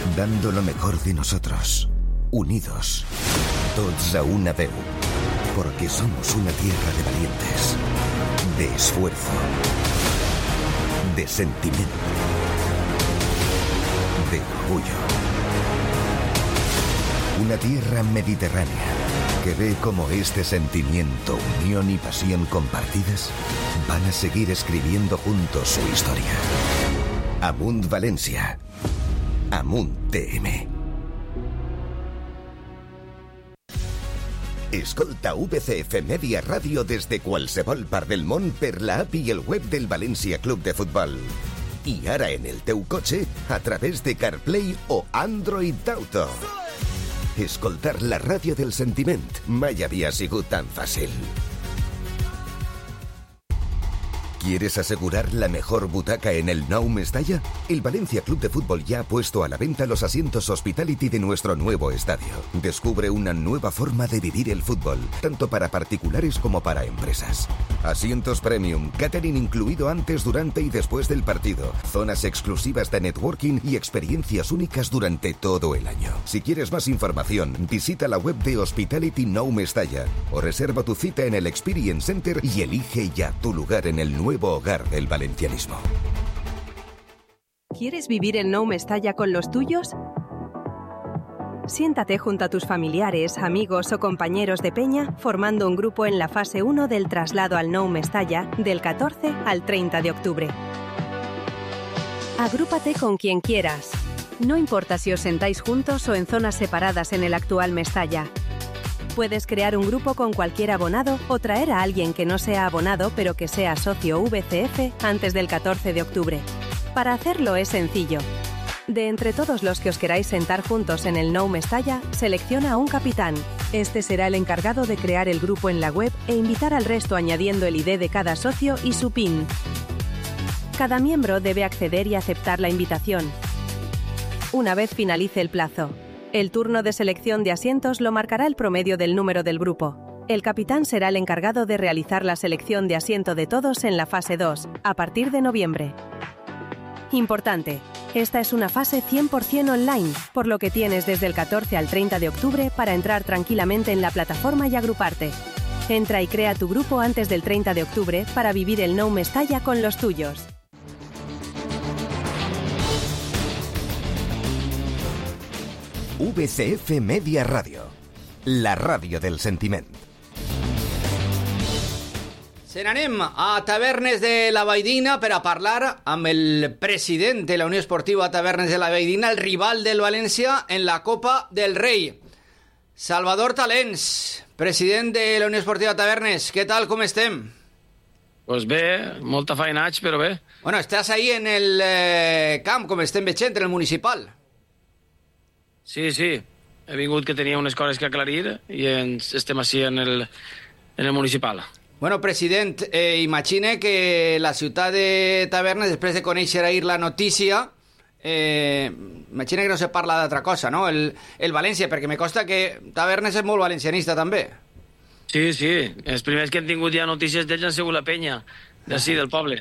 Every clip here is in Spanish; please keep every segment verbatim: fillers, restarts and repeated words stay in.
dando lo mejor de nosotros, unidos, tots a una veu, porque somos una tierra de valientes, de esfuerzo, de sentimiento, de orgullo. Una tierra mediterránea que ve cómo este sentimiento, unión y pasión compartidas van a seguir escribiendo juntos su historia. Amunt València. Amunt T M. Escolta V C F Media Ràdio des de qualsevol part del món per la app i el web del València Club de Futbol. I ara en el teu cotxe a través de CarPlay o Android Auto. Escoltar la ràdio del sentiment mai havia sigut tan fàcil. ¿Quieres asegurar la mejor butaca en el Nou Mestalla? El Valencia Club de Fútbol ya ha puesto a la venta los asientos Hospitality de nuestro nuevo estadio. Descubre una nueva forma de vivir el fútbol, tanto para particulares como para empresas. Asientos premium, catering incluido antes, durante y después del partido, zonas exclusivas de networking y experiencias únicas durante todo el año. Si quieres más información, visita la web de Hospitality Nou Mestalla o reserva tu cita en el Experience Center y elige ya tu lugar en el nuevo hogar del valencianismo. ¿Quieres vivir el Nou Mestalla con los tuyos? Siéntate junto a tus familiares, amigos o compañeros de peña formando un grupo en la fase uno del traslado al Nou Mestalla del catorce al treinta de octubre. Agrúpate con quien quieras. No importa si os sentáis juntos o en zonas separadas en el actual Mestalla. Puedes crear un grupo con cualquier abonado o traer a alguien que no sea abonado pero que sea socio V C F antes del catorce de octubre. Para hacerlo es sencillo. De entre todos los que os queráis sentar juntos en el Nou Mestalla, selecciona a un capitán. Este será el encargado de crear el grupo en la web e invitar al resto añadiendo el I D de cada socio y su PIN. Cada miembro debe acceder y aceptar la invitación. Una vez finalice el plazo, el turno de selección de asientos lo marcará el promedio del número del grupo. El capitán será el encargado de realizar la selección de asiento de todos en la fase dos, a partir de noviembre. Importante, esta es una fase cien por ciento online, por lo que tienes desde el catorce al treinta de octubre para entrar tranquilamente en la plataforma y agruparte. Entra y crea tu grupo antes del treinta de octubre para vivir el Nou Mestalla con los tuyos. V C F Media Ràdio, la ràdio del sentiment. Se n'anem a Tavernes de la Valldigna per a parlar amb el president de la Unió Esportiva Tavernes de la Valldigna, el rival del València en la Copa del Rei. Salvador Talens, president de la Unió Esportiva Tavernes, què tal, com estem? Pues bé, molta feinatge, però bé. Bueno, estàs ahí en el eh, camp, com estem veient, en el municipal. Sí, sí, he vingut que tenia unes coses que aclarir i ens estem així en el, en el municipal. Bueno, president, eh, imagine que la ciutat de Tavernes, després de conèixer ahir la notícia, eh, imagine que no se parla d'altra cosa, no? El, el València, perquè me consta que Tavernes és molt valencianista també. Sí, sí, els primers que han tingut ja notícies d'ells han sigut la penya, d'ací, del poble.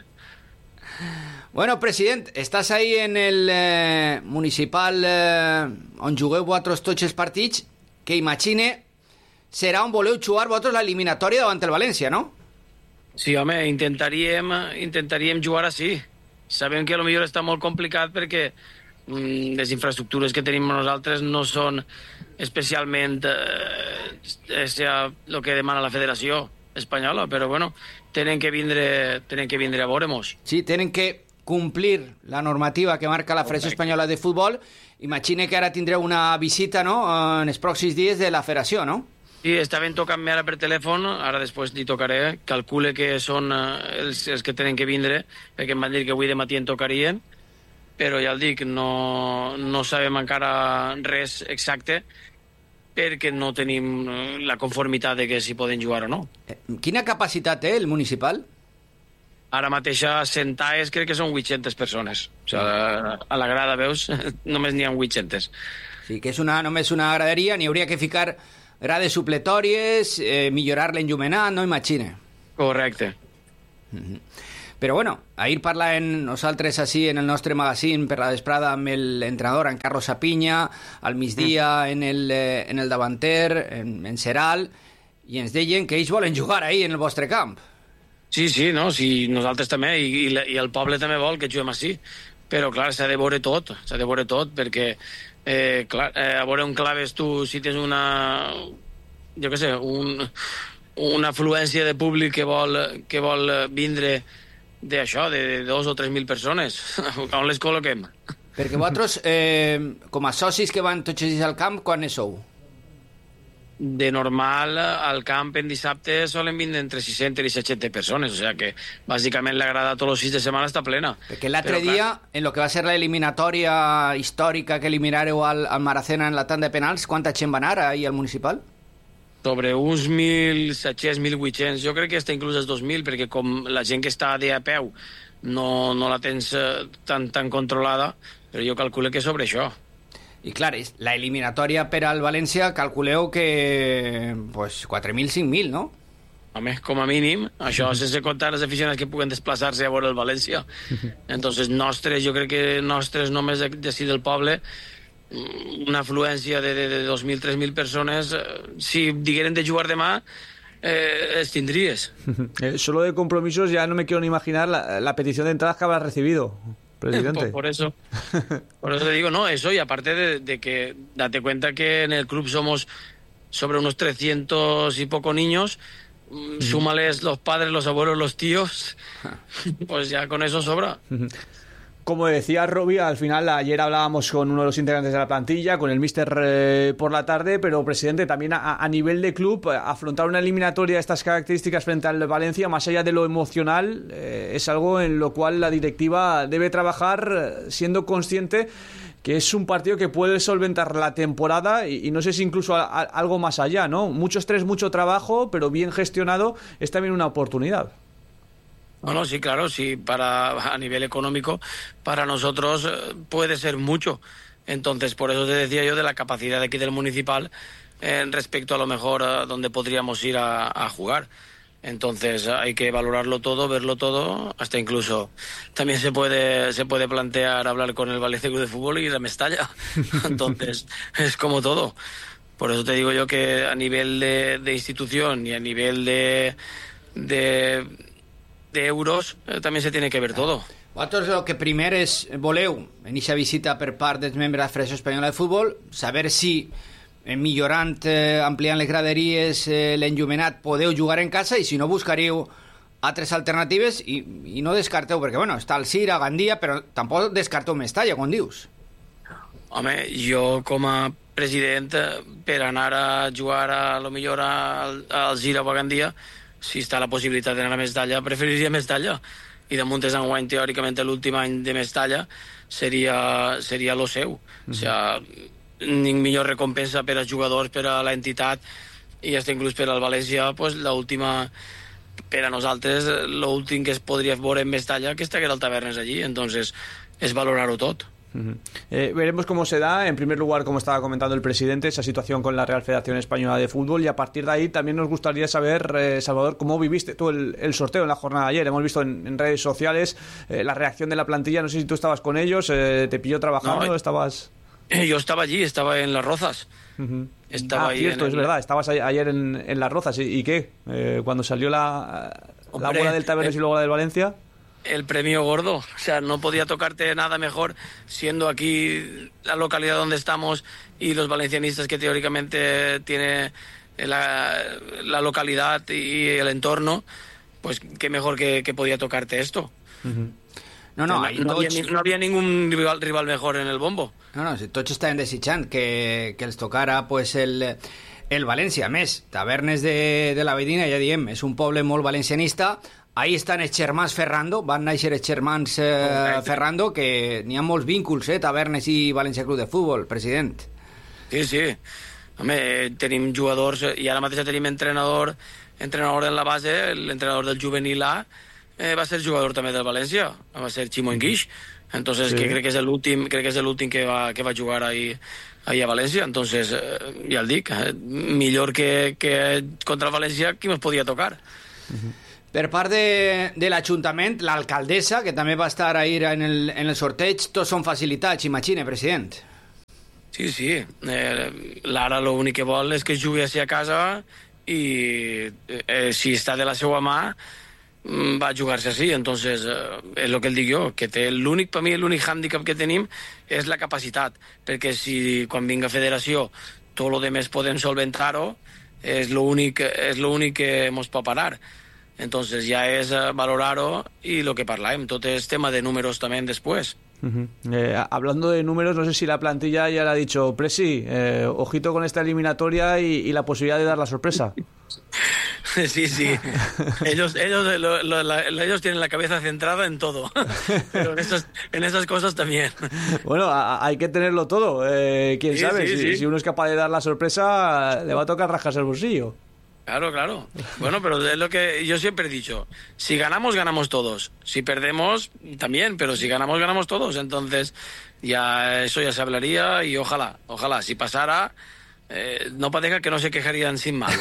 Bueno, president, estàs ahí en el eh, municipal eh, on jugueu vosaltres tots els partits, que imagine serà on voleu jugar vosaltres l'eliminatòria davant el València, no? Sí, home, intentaríem, intentaríem jugar així. Sabem que potser està molt complicat perquè mm, les infraestructures que tenim nosaltres no són especialment eh, el que demana la Federació Espanyola, però bueno, tenen que vindre, tenen que vindre a veure-mos. Sí, tenen que cumplir la normativa que marca la Federació Espanyola de Futbol. Imagine que ara tindreu una visita, no?, en els pròxims dies de la Federació, no? Sí, estaven tocant-me ara per telèfon, ara després li tocaré, calcule que són els, els que tenen que vindre, perquè em van dir que avui de matí en tocarien, però ja el dic, no, no sabem encara res exacte, perquè no tenim la conformitat de que si poden jugar o no. Quina capacitat té el municipal? Ara mateix a Centaes crec que són vuit-centes persones. O sigui, a, a la grada, veus, només n'hi ha vuit-centes. Sí, que és una, només una graderia, n'hi hauria que ficar grades supletòries, eh, millorar l'enllumenat, no? Imagine. Correcte. Mm-hmm. Però bueno, ahir parlàvem nosaltres així en el nostre magazín per la vesprada amb l'entrenador, en Carlos Sapinya, al migdia en el, en el davanter, en, en Seral, i ens deien que ells volen jugar ahir en el vostre camp. Sí, sí, no, sí, nosaltres també, i, i el poble també vol que juguem així, però clar, s'ha de veure tot, s'ha de veure tot, perquè eh, clar, eh, a veure on claves tu si tens una, jo què sé, un, una afluència de públic que vol, que vol vindre d'això, de dos o tres mil persones, on les col·loquem? Perquè vosaltres, eh, com a socis que van tots ells al camp, quan sou? De normal, al camp en dissabte solen vindre entre sis-centes i set-centes persones, o sea que bàsicament la grada tots els sis de setmana està plena. Perquè l'altre dia, en lo que va ser la eliminatòria històrica que eliminareu al, al Maracena en la tanda de penals, quanta gent va anar ahir al municipal? Sobre uns mil set-cents, mil vuit-cents, jo crec que està inclús els dos mil, perquè com la gent que està de a peu no, no la tens tan, tan controlada, però jo calculo que sobre això. I clar, la eliminatòria per al València calculeu que pues, quatre mil, cinc mil, no? Home, com a mínim, això sense comptar les aficionats que puguen desplaçar-se a veure el València. Entonces, nostres, jo crec que nostres només d'ací del poble, una afluència de, de, de dos mil, tres mil persones, si digueren de jugar demà, eh, els tindries. Eh, solo de compromisos ya no me quiero ni imaginar la, la petición de entradas que habrás recibido. Presidente. Por, por eso por eso te digo, no, eso, y aparte de, de que date cuenta que en el club somos sobre unos trescientos y poco niños, mm. súmales los padres, los abuelos, los tíos, pues ya con eso sobra. Como decía Robbie, al final ayer hablábamos con uno de los integrantes de la plantilla, con el míster eh, por la tarde, pero presidente, también a, a nivel de club, afrontar una eliminatoria de estas características frente al Valencia, más allá de lo emocional, eh, es algo en lo cual la directiva debe trabajar siendo consciente que es un partido que puede solventar la temporada y, y no sé si incluso a, a, algo más allá, ¿no? Mucho estrés, mucho trabajo, pero bien gestionado, es también una oportunidad. Bueno, sí, claro, sí, para a nivel económico, para nosotros puede ser mucho. Entonces, por eso te decía yo de la capacidad de aquí del municipal eh, respecto a lo mejor a donde podríamos ir a, a jugar. Entonces, hay que valorarlo todo, verlo todo, hasta incluso también se puede se puede plantear hablar con el Valencia Club de Fútbol y la Mestalla. Entonces, es como todo. Por eso te digo yo que a nivel de, de institución y a nivel de... de de euros, eh, també se tiene que ver todo. Vosaltres el que primer és, voleu, en aquesta visita per part dels membres de la Federació Espanyola de Futbol, saber si, eh, millorant, eh, ampliant les graderies, eh, l'enllumenat, podeu jugar en casa, i si no, buscaríeu altres alternatives, i, i no descarteu, perquè, bueno, està el Cira, Gandia, però tampoc descarteu Mestalla, com dius. Home, jo com a president, per anar a jugar a lo millor al, al Cira o a Gandia, si està la possibilitat d'anar a Mestalla, preferiria Mestalla. I damunt és enguany, teòricament, l'últim any de Mestalla seria, seria lo seu. Mm-hmm. O sigui, ni millor recompensa per als jugadors, per a l'entitat, i fins inclús per al València, pues, l'última, per a nosaltres, l'últim que es podria veure en Mestalla, que estaria al Tavernes allí. Entonces, és valorar-ho tot. Uh-huh. Eh, veremos cómo se da, en primer lugar, como estaba comentando el presidente, esa situación con la Real Federación Española de Fútbol, y a partir de ahí también nos gustaría saber, eh, Salvador, cómo viviste tú el, el sorteo en la jornada de ayer. Hemos visto en, en redes sociales eh, la reacción de la plantilla, no sé si tú estabas con ellos, eh, te pilló trabajando, no, estabas... Yo estaba allí, estaba en Las Rozas. Uh-huh. Estaba ah, ahí cierto, en es el... verdad, estabas ayer en, en Las Rozas, ¿y, y qué? Eh, cuando salió la, Hombre, la bola del Tabernes eh... y luego la del Valencia... El premio gordo, o sea, no podía tocarte nada mejor siendo aquí la localidad donde estamos y los valencianistas que teóricamente tiene la, la localidad y el entorno, pues qué mejor que, que podía tocarte esto. Uh-huh. No, no, no, no, había, no había ningún rival, rival mejor en el bombo. No, no, si tots estaven desitjant que, que els tocara pues, el, el València. A més, Tavernes de, de la Veïdina, ja diem, és un poble molt valencianista. Ahí estan els germans Ferrando, van néixer els germans eh, Ferrando, que n'hi ha molts vínculs, eh, Tavernes i València Club de Futbol, president. Sí, sí. Home, tenim jugadors, i ara mateix tenim entrenador, entrenador en la base, l'entrenador del juvenil A, eh, va ser jugador també del València, va ser Ximo Enguix. Entonces, sí. que crec que és l'últim, crec que és l'últim que va, que va jugar ahí, ahí a València. Entonces, eh, ja el dic, eh, millor que, que contra el València, qui ens podia tocar? Uh-huh. Per part de, de l'Ajuntament, l'alcaldessa, que també va estar ahir en el, en el sorteig, tots són facilitats, imagina, president. Sí, sí. Eh, L'Ara l'únic que vol és que jugui a casa i eh, si està de la seva mà va a jugar-se així. Entonces, eh, és el que el dic jo, que té l'únic, per mi, l'únic hàndicap que tenim és la capacitat, perquè si quan vinga federació tot lo demés podem solventar-ho, és l'únic és l'únic que ens pot parar. Entonces ja és eh, valorar-ho i el que parlàvem, tot és tema de números també després. Uh-huh. eh, hablando de números, no sé si la plantilla ya le ha dicho, Presi, eh, ojito con esta eliminatoria y, y la posibilidad de dar la sorpresa. Sí, sí. Ellos, ellos, lo, lo, la, ellos tienen la cabeza centrada en todo. Pero en esas, en esas cosas también. Bueno, a, hay que tenerlo todo. Eh, ¿Quién sí, sabe? Sí, si, sí. si uno es capaz de dar la sorpresa, le va a tocar rascarse el bolsillo. Claro, claro. Bueno, pero es lo que yo siempre he dicho. Si ganamos, ganamos todos. Si perdemos, también. Pero si ganamos, ganamos todos. Entonces, ya eso ya se hablaría y ojalá, ojalá, si pasara, eh, no parezca que no se quejarían sin mal.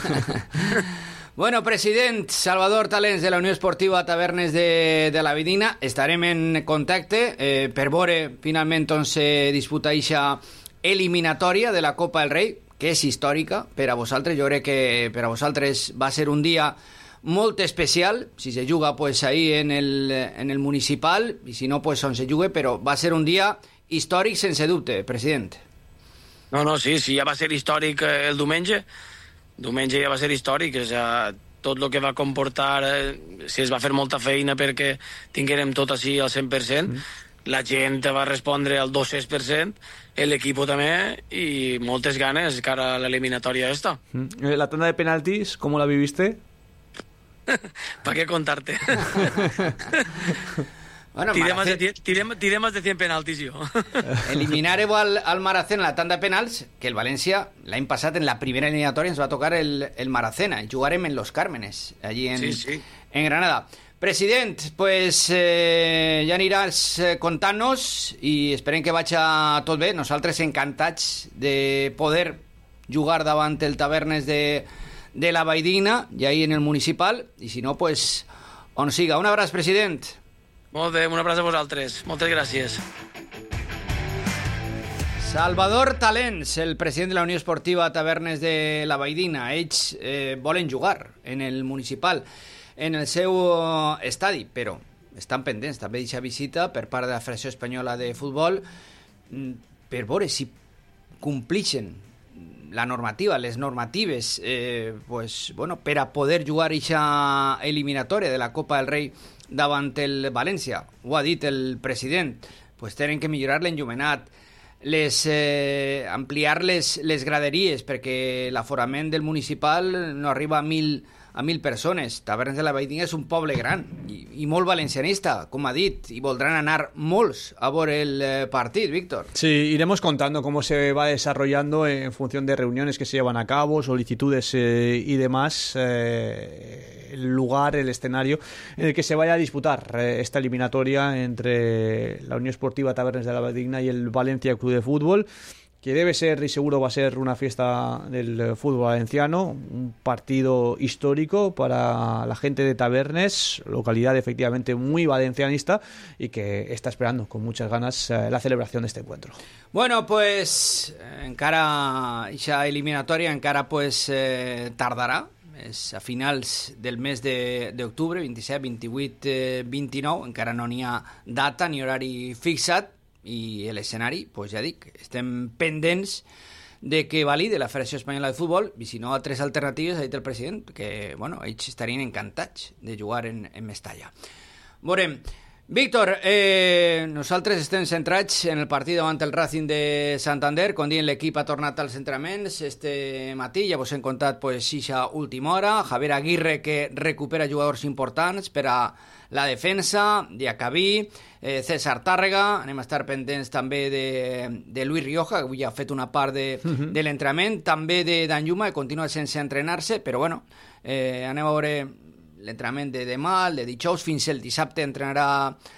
Bueno, president, Salvador Talens de la Unió Esportiva Tavernes de, de la Vidina, estarem en contacte eh, per veure finalment on se disputa eixa eliminatòria de la Copa del Rei, que és històrica per a vosaltres. Jo crec que per a vosaltres va ser un dia molt especial, si se juga pues ahí en el, en el municipal, i si no pues on se jugue, però va ser un dia històric sense dubte, president. No, no, sí, sí, ja va ser històric el diumenge, diumenge ja va ser històric, o sea, tot el que va comportar, eh, si es va fer molta feina perquè tinguérem tot així al cent per cent, mm. La gent va respondre al dos-cents per cent, l'equip també, i moltes ganes cara a l'eliminatòria esta. Mm. La tanda de penaltis, ¿cómo la viviste? ¿Para qué contarte? Bueno, tiré, Maracén... más de, tiré, tiré más de cien penaltis jo. Eliminareu al, al Maracén en la tanda de penals, que el València l'any passat en la primera eliminatòria ens va tocar el, el Maracena, i jugarem en Los Cármenes, allí en, sí, sí. en Granada. President, pues eh, ja aniràs eh, contant-nos i esperem que vagi tot bé. Nosaltres encantats de poder jugar davant el Tavernes de, de la Valldigna i ahí en el municipal, i si no, pues on siga. Un abraç, president. Molt bé, un abraç a vosaltres. Moltes gràcies. Salvador Talens, el president de la Unió Esportiva Tavernes de la Valldigna. Ells eh, volen jugar en el municipal, en el seu estadi, però estan pendents també d'aquesta visita per part de la Federació Espanyola de Futbol per veure si complixen la normativa, les normatives eh, pues, bueno, per a poder jugar aquesta eliminatòria de la Copa del Rei davant el València. Ho ha dit el president, pues tenen que millorar l'enllumenat, les, eh, ampliar les, les graderies, perquè l'aforament del municipal no arriba a mil a mil persones. Tavernes de la Valldigna és un poble gran i, i molt valencianista, com ha dit, i voldran anar molts a veure el eh, partit, Víctor. Sí, iremos contando cómo se va desarrollando en función de reuniones que se llevan a cabo, solicitudes eh, y demás, eh, el lugar, el escenario en el que se vaya a disputar eh, esta eliminatoria entre la Unión Esportiva Tavernes de la Valldigna y el Valencia Club de Fútbol, que debe ser y seguro va a ser una fiesta del fútbol valenciano, un partido histórico para la gente de Tavernes, localidad efectivamente muy valencianista y que está esperando con muchas ganas eh, la celebración de este encuentro. Bueno, pues encara esa eliminatòria encara pues eh, tardarà, és a finals del mes d'octubre, vint-i-set, vint-i-vuit, eh, vint-i-nou, encara no n'hi ha data ni horari fixat, i l'escenari, pues ja dic, estem pendents de que valide la Federació Espanyola de Futbol, i si no, altres alternatives, ha dit el president, que bueno, ells estarien encantats de jugar en, en Mestalla. Veurem. Víctor, eh, nosaltres estem centrats en el partit davant el Racing de Santander. Com diuen, l'equip ha tornat als entrenaments este matí, ja vos hem contat pues, eixa última hora. Javier Aguirre, que recupera jugadors importants per a la defensa, Diacabí, eh, César Tàrrega. Anem a estar pendents també de, de Luis Rioja, que avui ha fet una part de, uh-huh. de l'entrenament, també de Danjuma, que continua sense entrenar-se, però bueno, eh, anem a veure l'entrenament de demà, el de dijous, fins el dissabte entrenarà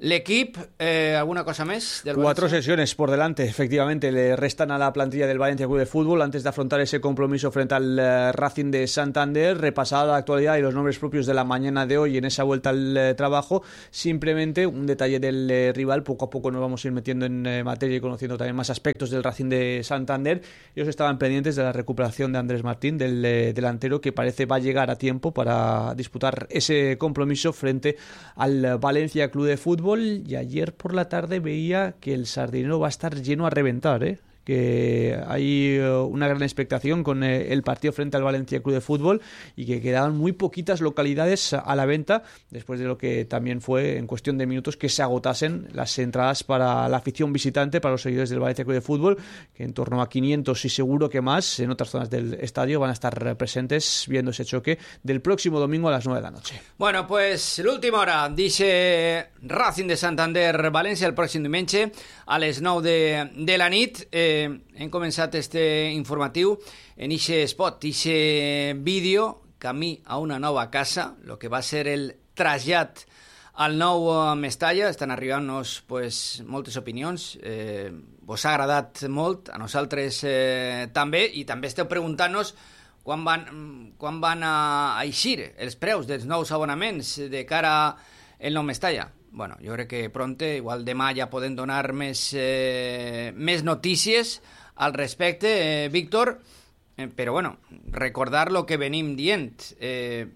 l'equip. Eh, alguna cosa més? Del Cuatro València? sesiones por delante, efectivamente, le restan a la plantilla del Valencia Club de Fútbol antes de afrontar ese compromiso frente al uh, Racing de Santander. Repasada la actualidad y los nombres propios de la mañana de hoy en esa vuelta al uh, trabajo. Simplemente un detalle del uh, rival. Poco a poco nos vamos a ir metiendo en uh, materia y conociendo también más aspectos del Racing de Santander. Ellos estaban pendientes de la recuperación de Andrés Martín, del uh, delantero, que parece va a llegar a tiempo para disputar ese compromiso frente al uh, Valencia Club de Fútbol. Y ayer por la tarde veía que el Sardinero va a estar lleno a reventar, ¿eh? que hay una gran expectación con el partido frente al Valencia Club de Fútbol y que quedaban muy poquitas localidades a la venta después de lo que también fue en cuestión de minutos que se agotasen las entradas para la afición visitante, para los seguidores del Valencia Club de Fútbol, que en torno a quinientos y seguro que más en otras zonas del estadio van a estar presentes viendo ese choque del próximo domingo a las nueve de la noche. Bueno, pues l'última hora dice Racing de Santander València el pròxim diumenge a les nou de, de la nit. Eh, hem començat este informatiu en ixe spot, ixe vídeo camí a una nova casa, lo que va ser el trasllat al nou Mestalla. Estan arribant-nos pues, moltes opinions, eh, vos ha agradat molt, a nosaltres eh, també, i també esteu preguntant-nos quan van, quan van a eixir els preus dels nous abonaments de cara al nou Mestalla. Bueno, jo crec que pronte, igual demà ja podem donar més, eh, més notícies al respecte, eh, Víctor, eh, però bueno, recordar lo que venim dient. Eh,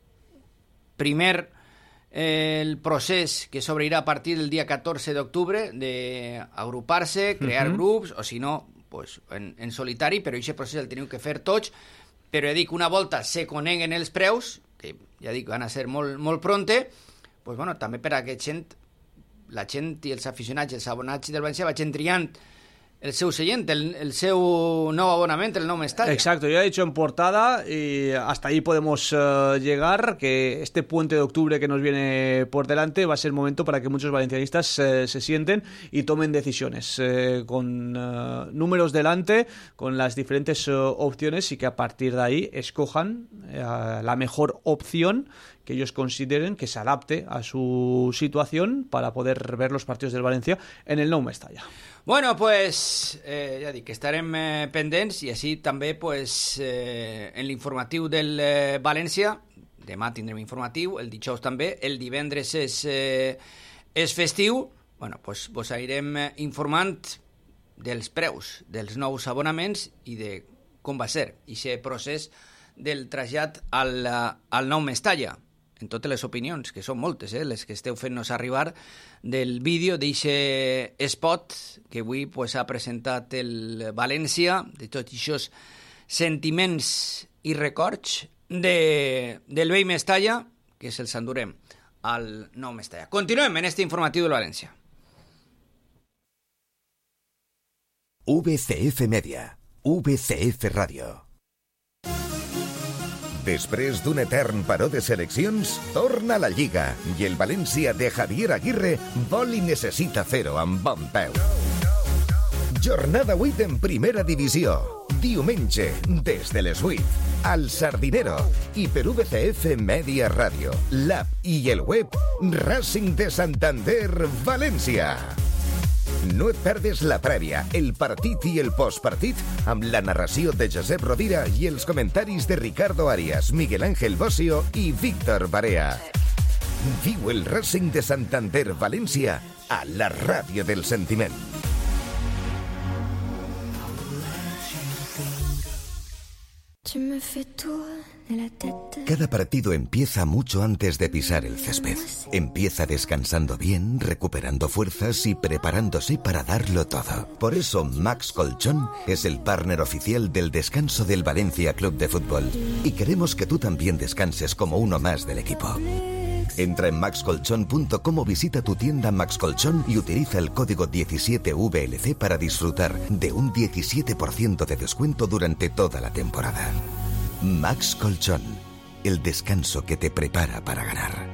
primer, eh, el procés que s'obrirà a partir del dia catorze d'octubre d'agrupar-se, crear uh-huh. grups, o si no, pues, en, en solitari, però aquest procés el teniu que fer tots. Però ja dic, una volta se coneguen els preus, que ja dic, van a ser molt, molt pronte, pues bueno, també per a que gent, la gent i els aficionats, els abonats del València vagin triant el seu seient, el, el seu nou abonament, el nou Mestalla. Exacto, ya he dicho en portada y hasta ahí podemos uh, llegar, que este puente de octubre que nos viene por delante va a ser el momento para que muchos valencianistas uh, se sienten y tomen decisiones uh, con uh, números delante, con las diferentes uh, opciones, y que a partir de ahí escojan uh, la mejor opción que ellos consideren que se adapte a su situación para poder ver los partidos del Valencia en el Nou Mestalla. Bueno, pues eh, ja dic que estarem eh, pendents, i així també pues, eh, en l'informatiu del eh, València. Demà tindrem informatiu, el dijous també, el divendres és, eh, és festiu. Bueno, pues, vos anirem informant dels preus dels nous abonaments i de com va ser aquest procés del trasllat al, al Nou Mestalla. En totes les opinions, que són moltes, eh, les que esteu fent-nos arribar del vídeo d'aquest spot que avui pues, ha presentat el València, de tots aquests sentiments i records de, del vell Mestalla, que se'ls endurem al Nou Mestalla. Continuem en este informatiu del València. V C F Media, V C F Ràdio. Després d'un etern paró de seleccions, torna la Lliga i el València de Javier Aguirre vol i necessita fer-ho amb bon peu. Jornada vuit en primera divisió. Diumenge, des de les vuit, al Sardinero i per V C F Media Ràdio, l'app i el web Racing de Santander València. No et perdes la prèvia, el partit i el postpartit amb la narració de Josep Rovira i els comentaris de Ricardo Arias, Miguel Ángel Bossio i Víctor Barea. Viu el Racing de Santander València a la ràdio del sentiment. Cada partido empieza mucho antes de pisar el césped. Empieza descansando bien, recuperando fuerzas y preparándose para darlo todo. Por eso Max Colchón es el partner oficial del descanso del Valencia Club de Fútbol. Y queremos que tú también descanses como uno más del equipo. Entra en max colchón punto com o visita tu tienda Max Colchón y utiliza el código diecisiete V L C para disfrutar de un diecisiete por ciento de descuento durante toda la temporada. Max Colchón, el descanso que te prepara para ganar.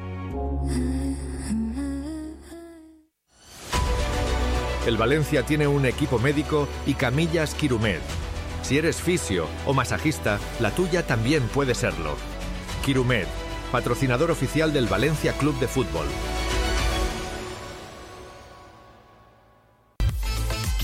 El Valencia tiene un equipo médico y camillas Quirumed. Si eres fisio o masajista, la tuya también puede serlo. Quirumed, patrocinador oficial del Valencia Club de Fútbol.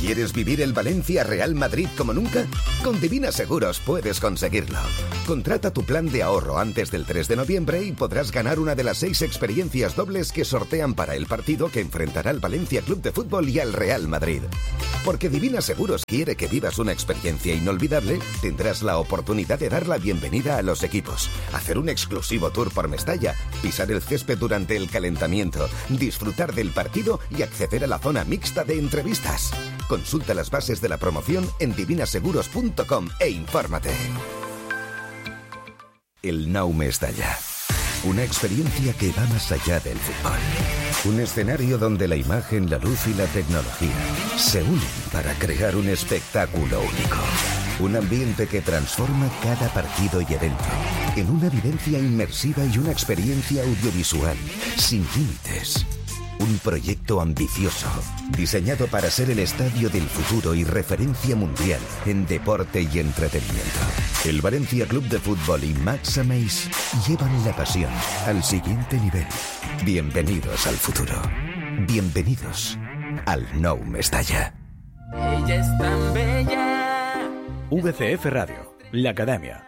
¿Quieres vivir el Valencia Real Madrid como nunca? Con Divina Seguros puedes conseguirlo. Contrata tu plan de ahorro antes del tres de noviembre y podrás ganar una de las seis experiencias dobles que sortean para el partido que enfrentará al Valencia Club de Fútbol y al Real Madrid. Porque Divina Seguros quiere que vivas una experiencia inolvidable, tendrás la oportunidad de dar la bienvenida a los equipos, hacer un exclusivo tour por Mestalla, pisar el césped durante el calentamiento, disfrutar del partido y acceder a la zona mixta de entrevistas. Consulta las bases de la promoción en divina seguros punto com e infórmate. El Nou Mestalla. Una experiencia que va más allá del fútbol. Un escenario donde la imagen, la luz y la tecnología se unen para crear un espectáculo único. Un ambiente que transforma cada partido y evento en una vivencia inmersiva y una experiencia audiovisual sin límites. Un proyecto ambicioso, diseñado para ser el estadio del futuro y referencia mundial en deporte y entretenimiento. El Valencia Club de Fútbol y Max Ameis llevan la pasión al siguiente nivel. Bienvenidos al futuro. Bienvenidos al Nou Mestalla. Ella es tan bella. V C F Radio, la Academia.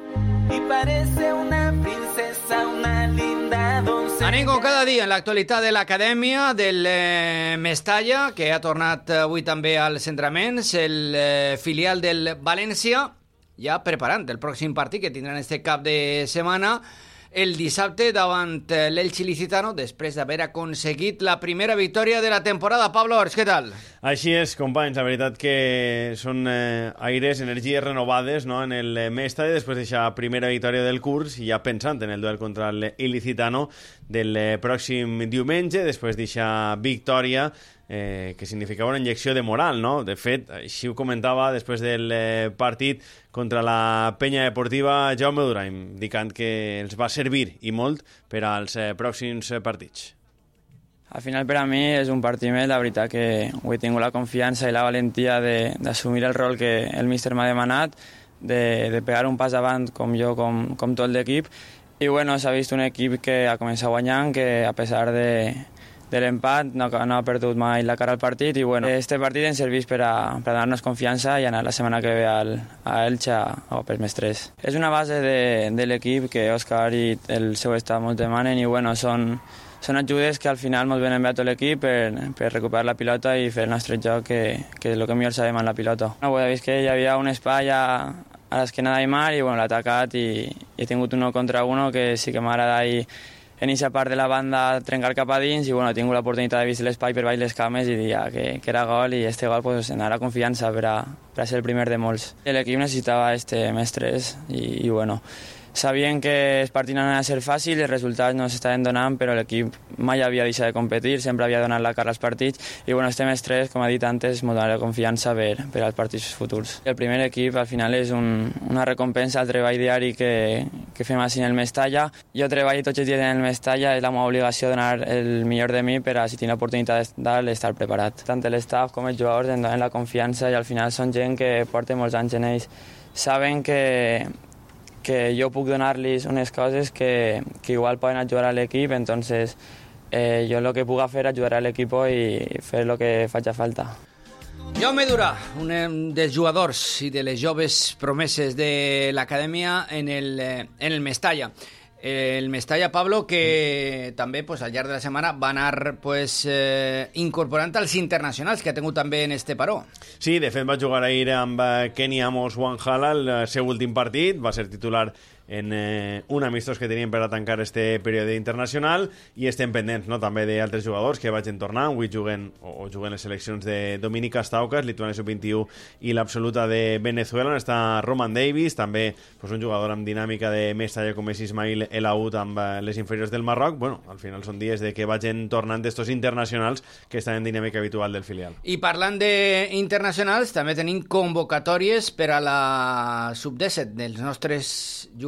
Y parece una princesa, una linda doncella. Anem com cada dia en l'actualitat de l'Acadèmia del eh, Mestalla, que ha tornat avui també als entrenaments, el eh, filial del València, ja preparant el pròxim partit que tindran este cap de setmana, el dissabte davant l'Elx Ilicitano, després d'haver aconseguit la primera victòria de la temporada. Pablo Ors, què tal? Així és, companys, la veritat que són eh, aires, energies renovades, no?, en el Mestalla, després d'aquesta primera victòria del curs i ja pensant en el duel contra l'Ilicitano del eh, pròxim diumenge, després d'aquesta victòria Eh, que significava una injecció de moral, no? De fet, així ho comentava després del eh, partit contra la penya deportiva Jaume Duraim, dicant que els va servir i molt per als eh, pròxims eh, partits. Al final per a mi és un partit més, la veritat que ho he tingut la confiança i la valentia d'assumir el rol que el míster m'ha demanat, de, de pegar un pas avant com jo, com, com tot l'equip, i bueno, s'ha vist un equip que ha començat guanyant, que a pesar de de l'empat, no, no ha perdut mai la cara al partit i bueno, este partit ens serveix per a, per a donar-nos confiança i anar la setmana que ve al, a Elxa o per més tres. És una base de, de l'equip que Òscar i el seu estat molt demanen i bueno, són, són ajudes que al final ens venen bé a tot l'equip per, per recuperar la pilota i fer el nostre joc, que, que és el que millor sabem en la pilota. No, he vist que hi havia un espai a, a l'esquena d'Aimar i bueno, l'ha atacat i, i he tingut uno contra uno que sí que m'agrada i en aquesta part de la banda trencar cap a dins i bueno, he tingut l'oportunitat de vist l'espai per baix les cames i dir ja, que, que era gol i este gol pues, em donarà confiança per a, per a ser el primer de molts. L'equip necessitava este més tres i, i bueno, sabien que els partits no anaven a ser fàcils, els resultats no s'estaven donant, però l'equip mai havia deixat de competir, sempre havia donat la cara als partits i bueno, este més tres, com ha dit antes, m'ho donarà confiança per, per als partits futurs. El primer equip al final és un, una recompensa al treball diari que, que fem així en el Mestalla. Jo treballo tots els dies en el Mestalla, és la meva obligació donar el millor de mi per a si tinc l'oportunitat d'estar preparat. Tant l'estaf com els jugadors em donen la confiança i al final són gent que porta molts anys en ells. Saben que que jo puc donar-los unes coses que, que igual poden ajudar a l'equip, entonces eh, jo el que puc fer ajudarà a l'equip i fer el que faci falta. Jaume Durà, un dels jugadors i de les joves promeses de l'acadèmia en el, en el Mestalla. El Mestalla, Pablo, que també pues, al llarg de la setmana va anar pues, eh, incorporant als internacionals que ha tingut també en este paró. Sí, de fet va jugar ahir amb Kenny Amos Wanjala el seu últim partit, va ser titular en eh, un amistós que tenien per a tancar este període internacional i estem pendents, no?, també d'altres jugadors que vagin tornant. Avui juguen o juguen les seleccions de Dominica Staukas, Lituània sub vint-i-u i l'absoluta de Venezuela, on està Roman Davis, també pues, un jugador amb dinàmica de Mestalla com és Ismail El Aoud amb eh, les inferiors del Marroc. Bueno, al final són dies de que vagin tornant d'estos internacionals que estan en dinàmica habitual del filial. I parlant d'internacionals, també tenim convocatòries per a la sub disset dels nostres jugadors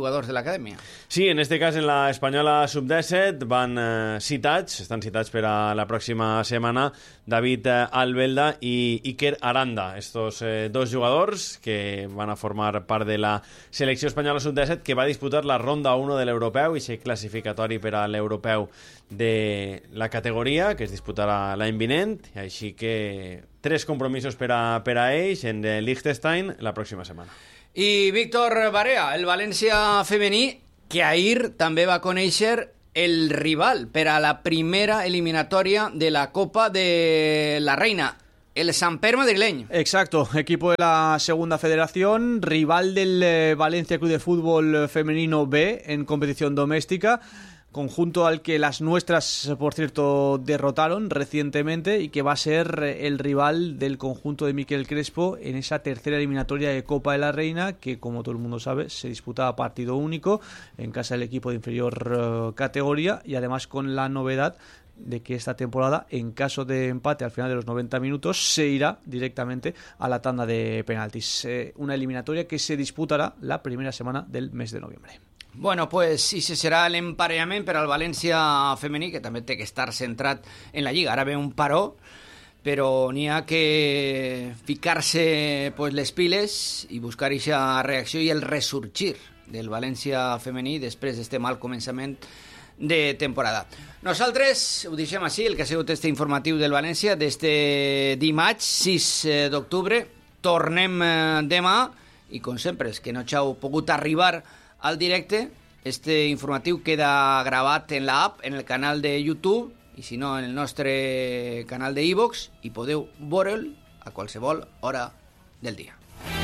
jugadors de l'acadèmia. Sí, en este cas en la Espanyola sub disset van eh, citats, estan citats per a la pròxima setmana David eh, Albelda i Iker Aranda, estos eh, dos jugadors que van a formar part de la selecció espanyola sub disset que va disputar la ronda uno de l'europeu i ser classificatori per a l'europeu de la categoria que es disputarà l'any vinent, així que tres compromisos per a, per a ells en Liechtenstein la pròxima setmana. I Víctor Barea, el València femení, que ahir també va conèixer el rival per a la primera eliminatòria de la Copa de la Reina, el Samper madrileño. Exacto, equipo de la segunda federación, rival del eh, Valencia Club de Fútbol Femenino B en competición doméstica, conjunto al que las nuestras, por cierto, derrotaron recientemente y que va a ser el rival del conjunto de Miquel Crespo en esa tercera eliminatoria de Copa de la Reina, que como todo el mundo sabe se disputa a partido único en casa del equipo de inferior uh, categoría, y además con la novedad de que esta temporada, en caso de empate al final de los noventa minutos, se irá directamente a la tanda de penaltis. Eh, una eliminatoria que se disputará la primera semana del mes de noviembre. Bueno, pues sí, se serà l'emparellament per al València femení, que també té que estar centrat en la Lliga. Ara ve un paró, però n'hi ha que ficar-se pues, les piles i buscar aquesta reacció i el ressorgir del València femení després d'este mal començament de temporada. Nosaltres ho deixem així, el que ha sigut este informatiu del València d'este dimarts sis d'octubre. Tornem demà i, com sempre, és que no heu pogut arribar al directe, este informatiu queda gravat en la app, en el canal de YouTube i si no en el nostre canal de iVox, i podeu veure'l a qualsevol hora del dia.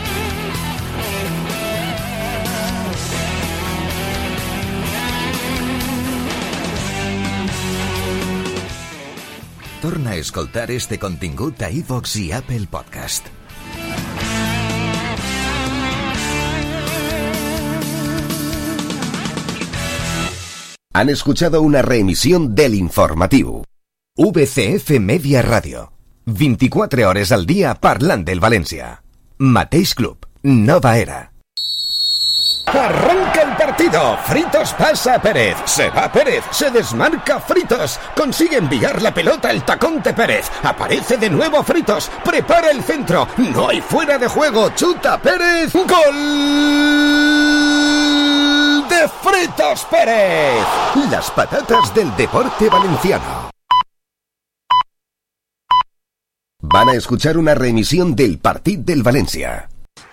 Torna a escoltar este contingut a iVox i Apple Podcast. Han escuchado una reemisión del informativo. V C F Media Radio. veinticuatro hores al día parlant del Valencia. Mateix Club. Nova era. Arranca el partido. Fritos pasa a Pérez. Se va Pérez. Se desmarca Fritos. Consigue enviar la pelota al tacón de Pérez. Aparece de nuevo Fritos. Prepara el centro. No hay fuera de juego. Chuta Pérez. ¡Gol! De Fritos Pérez. Las patatas del deporte valenciano. Van a escuchar una reemisión del partido del Valencia.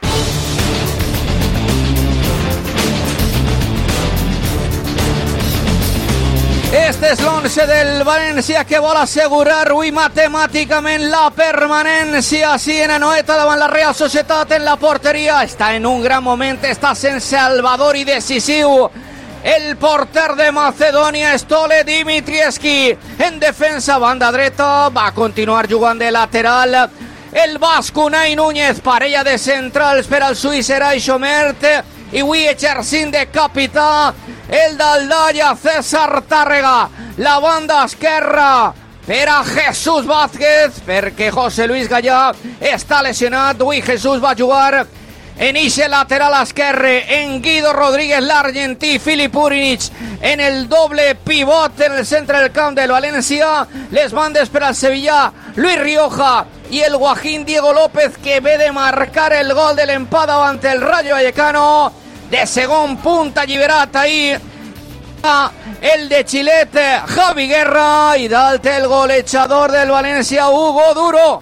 Este és l'onze del València que vol assegurar avui matemàticament la permanència. Sí, en Anoeta davant la Real Societat en la porteria. Està en un gran moment, està sent salvador i decisiu el porter de Macedònia, Stole Dimitrievski. En defensa, banda dreta, va continuar jugant de lateral el basc Unai Núñez, parella de centrals per al suís Eray Xomert, i avui exercint de capità el d'Aldalla César Tàrrega. La banda esquerra per a Jesús Vázquez, perquè José Luis Gallà està lesionat. Avui Jesús va jugar en ixe lateral esquerre, en Guido Rodríguez l'argentí, Filip Urinic en el doble pivot en el centre del camp del València. Les bandes per al Sevilla, Luis Rioja i el Guajín Diego López, que ve de marcar el gol de l'empat davant el Rayo Vallecano. De segon punt alliberat ahir el de Chilete, Javi Guerra, i dalt el golejador del València, Hugo Duro.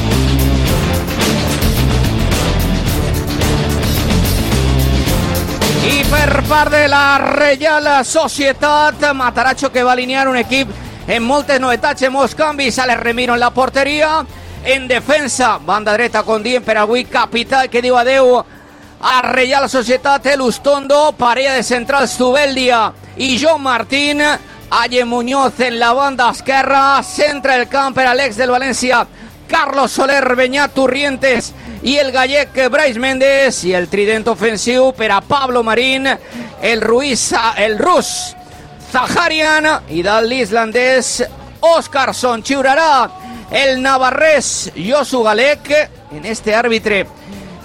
I per part de la Real Societat, Matarazzo, que va alinear un equip en moltes novetats, en molts canvis. Alex Remiro en la porteria. En defensa, banda dreta con Dien per avui, capital, que diu adeu a Real Societat, el Ustondo, parella de centrals Zubeldia i John Martín. Aye Muñoz en la banda esquerra, centre del camp per a l'ex del València, Carlos Soler, Beñat Turrientes i el gallec Brais Méndez, i el trident ofensiu per a Pablo Marín, el, Ruiz, el rus Zaharian, i dalt l'islandès Óskarsson. Xiurarà el navarrès Josu Galec. En este àrbitre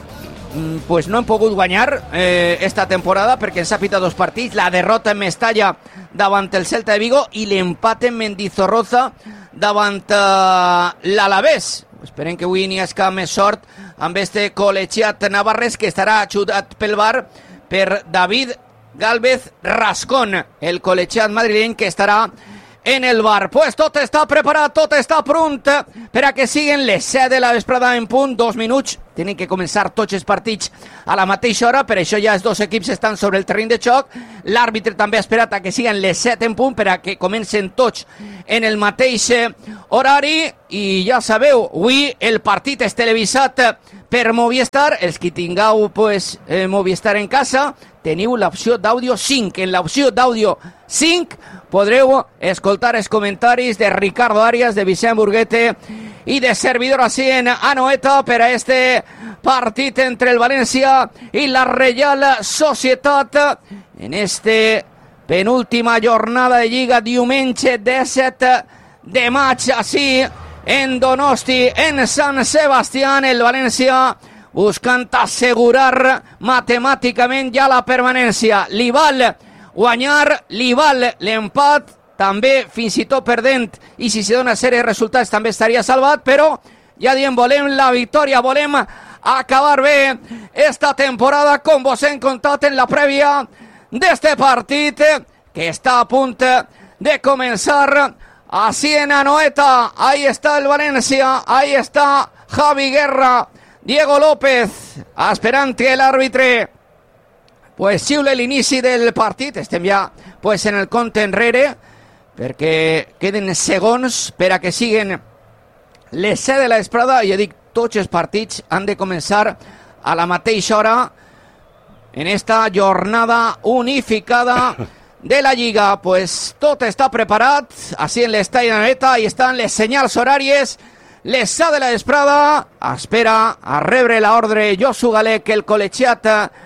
pues no hem pogut guanyar eh, esta temporada perquè ens ha pitat dos partits, la derrota en Mestalla davant el Celta de Vigo i l'empat en Mendizorroza davant eh, l'Alavés. Esperem que avui n'hi hagi més sort amb este col·legiat navarrès que estarà ajudat pel V A R per David Gálvez Rascón, el col·legiat madrileny que estarà en el V A R. Pues tot està preparat, tot està pronto per a que siguin les set de la vesprada en punt, dos minuts. Tenen que començar tots els partits a la mateixa hora, per això ja els dos equips estan sobre el terreny de xoc. L'àrbitre també ha esperat a que siguin les set en punt per a que comencen tots en el mateix horari. I ja sabeu, avui el partit és televisat per Movistar. Els que tingueu pues, eh, Movistar en casa, teniu l'opció d'àudio cinc. En l'opció d'àudio cinc podreu escoltar els comentaris de Ricardo Arias, de Vicent Burguete i de servidor així en Anoeta per a este partit entre el València i la Reial Societat en este penúltima jornada de Lliga, diumenge disset de maig, així en Donosti, en Sant Sebastián. El València buscant assegurar matemàticament ja la permanència. Li val guanyar, li val l'empat, també fins i tot perdent, i si se dona sèrie de resultats també estaria salvat, però ja diem, volem la victòria, volem acabar bé esta temporada, com vos hem contat en la prèvia d'este partit que està a punt de començar. Así en Anoeta, ahí está el Valencia, ahí está Javi Guerra, Diego López, esperant que l'àrbitre pues xiule l'inici del partit. Estem ja pues en el compte enrere perquè queden segons per a que siguin les set de la vesprada. Ja dic, tots els partits han de començar a la mateixa hora en esta jornada unificada de la Lliga. Pues tot està preparat, així en l'estadi Anoeta, i estan les senyals horàries. Les set de la vesprada espera a rebre l'ordre Josu Galec, el col·legiat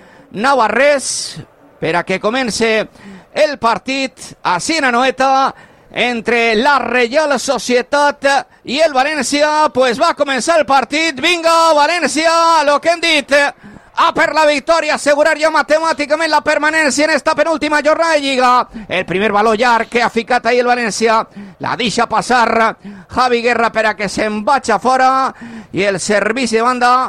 navarrès, per a que comence el partit així en Anoeta entre la Reial Societat i el València. Pues va començar el partit. Vinga, València, lo que hem dit, a per la victòria, assegurar ja matemàticament la permanència en esta penúltima jornada de Lliga. El primer baló llarg que ha ficat ahir el València, la deixa passar Javi Guerra per a que se'n vagi fora, i el servici de banda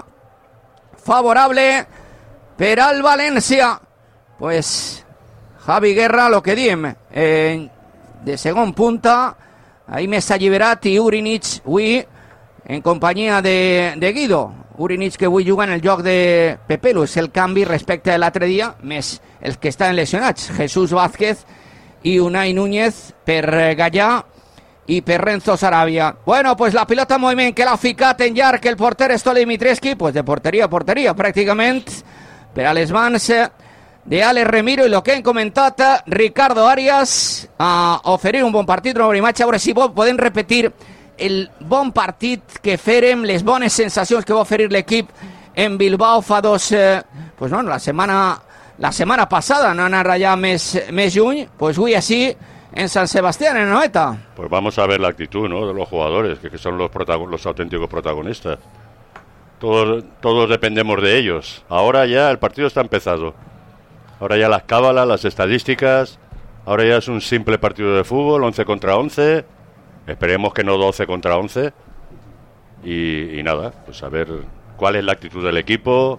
favorable per al València. Pues Javi Guerra, lo que diem, eh, de segon punta, ahí més alliberat, i Urinic avui en companyia de, de Guido. Urinic que avui juga en el joc de Pepelu, és el canvi respecte a l'altre dia, més els que estan lesionats, Jesús Vázquez i Unai Núñez per Gallà i per Renzo Sarabia. Bueno, pues la pilota en moviment que l'ha ficat en llarg el porter Stole Dimitrescu, pues de porteria a porteria pràcticament, per a les mans de Alex Remiro, i el que hem comentat Ricardo Arias, a oferir un bon partit, una bona imatge. A veure si podem repetir el bon partit que fèrem, les bones sensacions que va oferir l'equip en Bilbao fa dos, eh, pues no, la setmana la setmana passada, no anar allà més, més lluny, pues avui així en San Sebastián, en Anoeta. Pues vamos a ver la actitud, ¿no?, de los jugadores, que, que son los, protagon- los auténticos protagonistas. Todos, todos dependemos de ellos. Ahora ya el partido está empezado. Ahora ya las cábalas, las estadísticas, ahora ya es un simple partido de fútbol, once contra once. Esperemos que no doce contra once. Y, y nada, pues a ver cuál es la actitud del equipo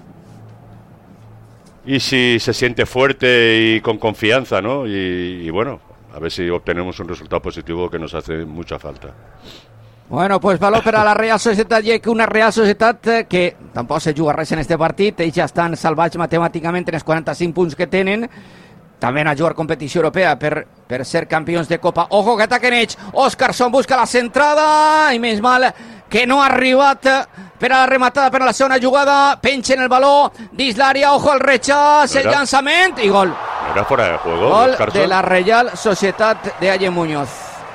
y si se siente fuerte y con confianza, ¿no? Y, y bueno, a ver si obtenemos un resultado positivo que nos hace mucha falta. Bueno, pues valor per a la Real Societat, i que una Real Societat que tampoc se juga res en este partit. Ells ja estan salvats matemàticament en els quaranta-cinc punts que tenen. També a jugar competició europea per, per ser campions de Copa. Ojo, que ataquen ells. Óscarson busca la centrada i menys mal que no ha arribat per a la rematada, per a la segona jugada. Penchen el baló dins l'àrea. Ojo al rechaç, el llançament i gol. Era fuera de juego, gol Óscarson. De la Real Societat de Allen Muñoz.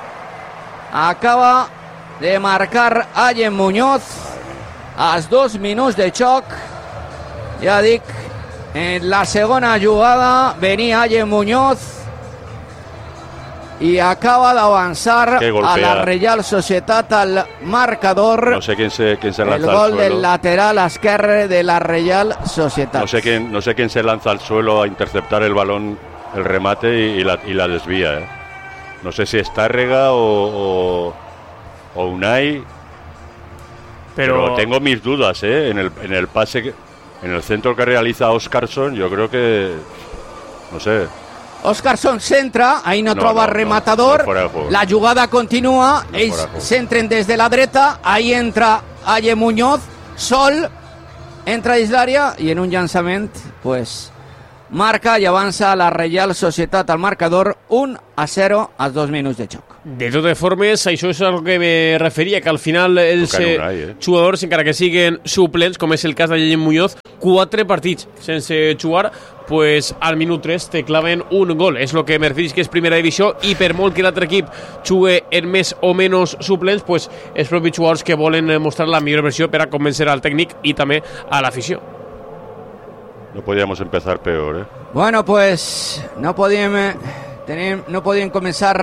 Acaba de marcar Allen Muñoz als dos minuts de xoc. Ja dic, en la segona jugada venia Allen Muñoz y acaba de avanzar a la Real Societat al marcador. No sé quién se, quién se lanza el gol al suelo. del lateral esquerre de la Real Societat. No sé quién, no sé quién se lanza al suelo a interceptar el balón, el remate y, y, la, y la desvía. ¿eh? No sé si es Tárrega o, o, o Unai. Pero... pero tengo mis dudas, ¿eh? En el, en el pase, que, en el centro que realiza Óscarsson, yo creo que, no sé. Óscarsson centra, ahí no, no troba no, rematador, no, no la jugada continua, no ells centren des de la dreta, ahí entra Aye Muñoz, Sol, entra dins l'àrea i en un llançament, pues, marca i avança la Real Societat al marcador un a zero als dos minuts de joc. De totes formes, això és el que me referia, que al final els eh, eh? jugadors, encara que siguen suplents, com és el cas de Aye Muñoz, quatre partits sense jugar, pues al minut tres te claven un gol. És el que me referís que és primera divisió, i per molt que l'altre equip jugue en més o menys suplents, pues els propis jugadors que volen mostrar la millor versió per a convencer al tècnic i també a l'afició. No podíamos empezar peor, ¿eh? Bueno, pues no podíem, tenim, no podíem començar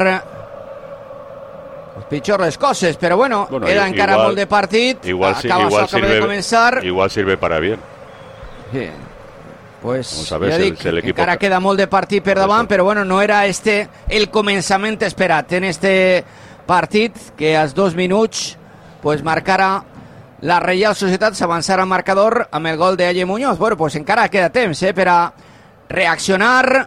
les pitjors coses, però bueno, bueno queda igual, encara molt de partit. Igual, acaba, igual, acaba sirve, de començar. Igual sirve para bien. Sí. Pues Vamos a ver ja si dic, el, si el equipo... encara queda molt de partit per davant, però bueno, no era este el començament esperat en este partit, que als dos minuts pues marcara la Real Societat, s'avançarà al marcador amb el gol de Aye Muñoz. Bueno, pues encara queda temps eh, per a reaccionar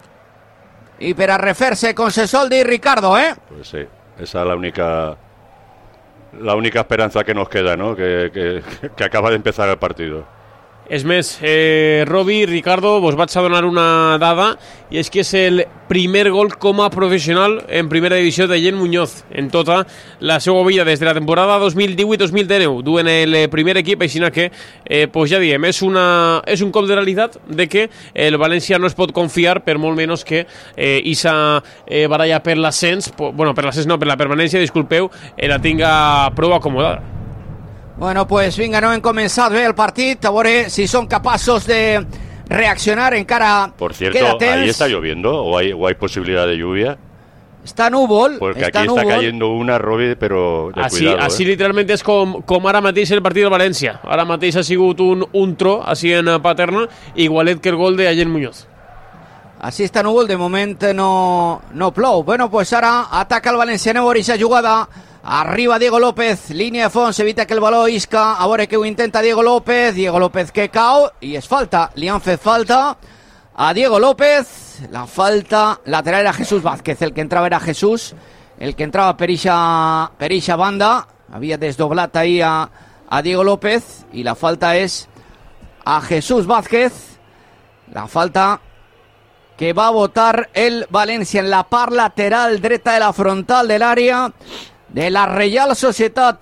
i per a refer-se con Sesoldi y Ricardo, ¿eh? Pues sí, esa es la única la única esperanza que nos queda, ¿no? Que, que, que acaba de empezar el partido. És més, eh, Robi, Ricardo, vos vaig a donar una dada, i és que és el primer gol com a professional en primera divisió de Aye Muñoz en tota la seva vida des de la temporada dos mil divuit dos mil dinou, duen el primer equip, així que, eh, pues ja diem, és, una, és un cop de realitat de que el València no es pot confiar, per molt menys que eh, Isa eh, baralla per l'ascens, bueno, per l'ascens no, per la permanència, disculpeu, eh, la tinga prou acomodada. Bueno, pues vinga, no hem començat bé el partit, a veure si són capaços de reaccionar, encara Por cierto, queda temps. ¿ahí está lloviendo o hay, o hay posibilidad de lluvia? Está núvol. Porque está aquí núvol. está cayendo una, Robi, pero de así, cuidado. Así eh? literalment és com, com ara mateix el partit del València. Ara mateix ha sigut un, un tro, així en Paterna, igualet que el gol de Aye Muñoz. Així està núvol, de moment no, no plou. Bueno, pues ara ataca el València, no veure aquesta jugada. Arriba Diego López, línia de fons, evita que el baló isca, a veure que ho intenta Diego López, Diego López que cau, i és falta, li han fet falta a Diego López, la falta lateral era Jesús Vázquez, el que entrava era Jesús, el que entrava per ixa, per ixa banda, havia desdoblat ahí a, a Diego López, i la falta és a Jesús Vázquez, la falta que va a votar el València en la part lateral dreta de la frontal de l'àrea de la Real Societat.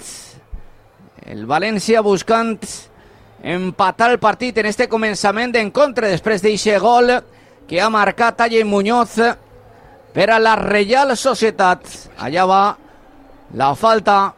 El València buscant empatar el partit en este començament d'encontre després d'aquest gol que ha marcat Aye Muñoz per a la Real Societat. Allà va la falta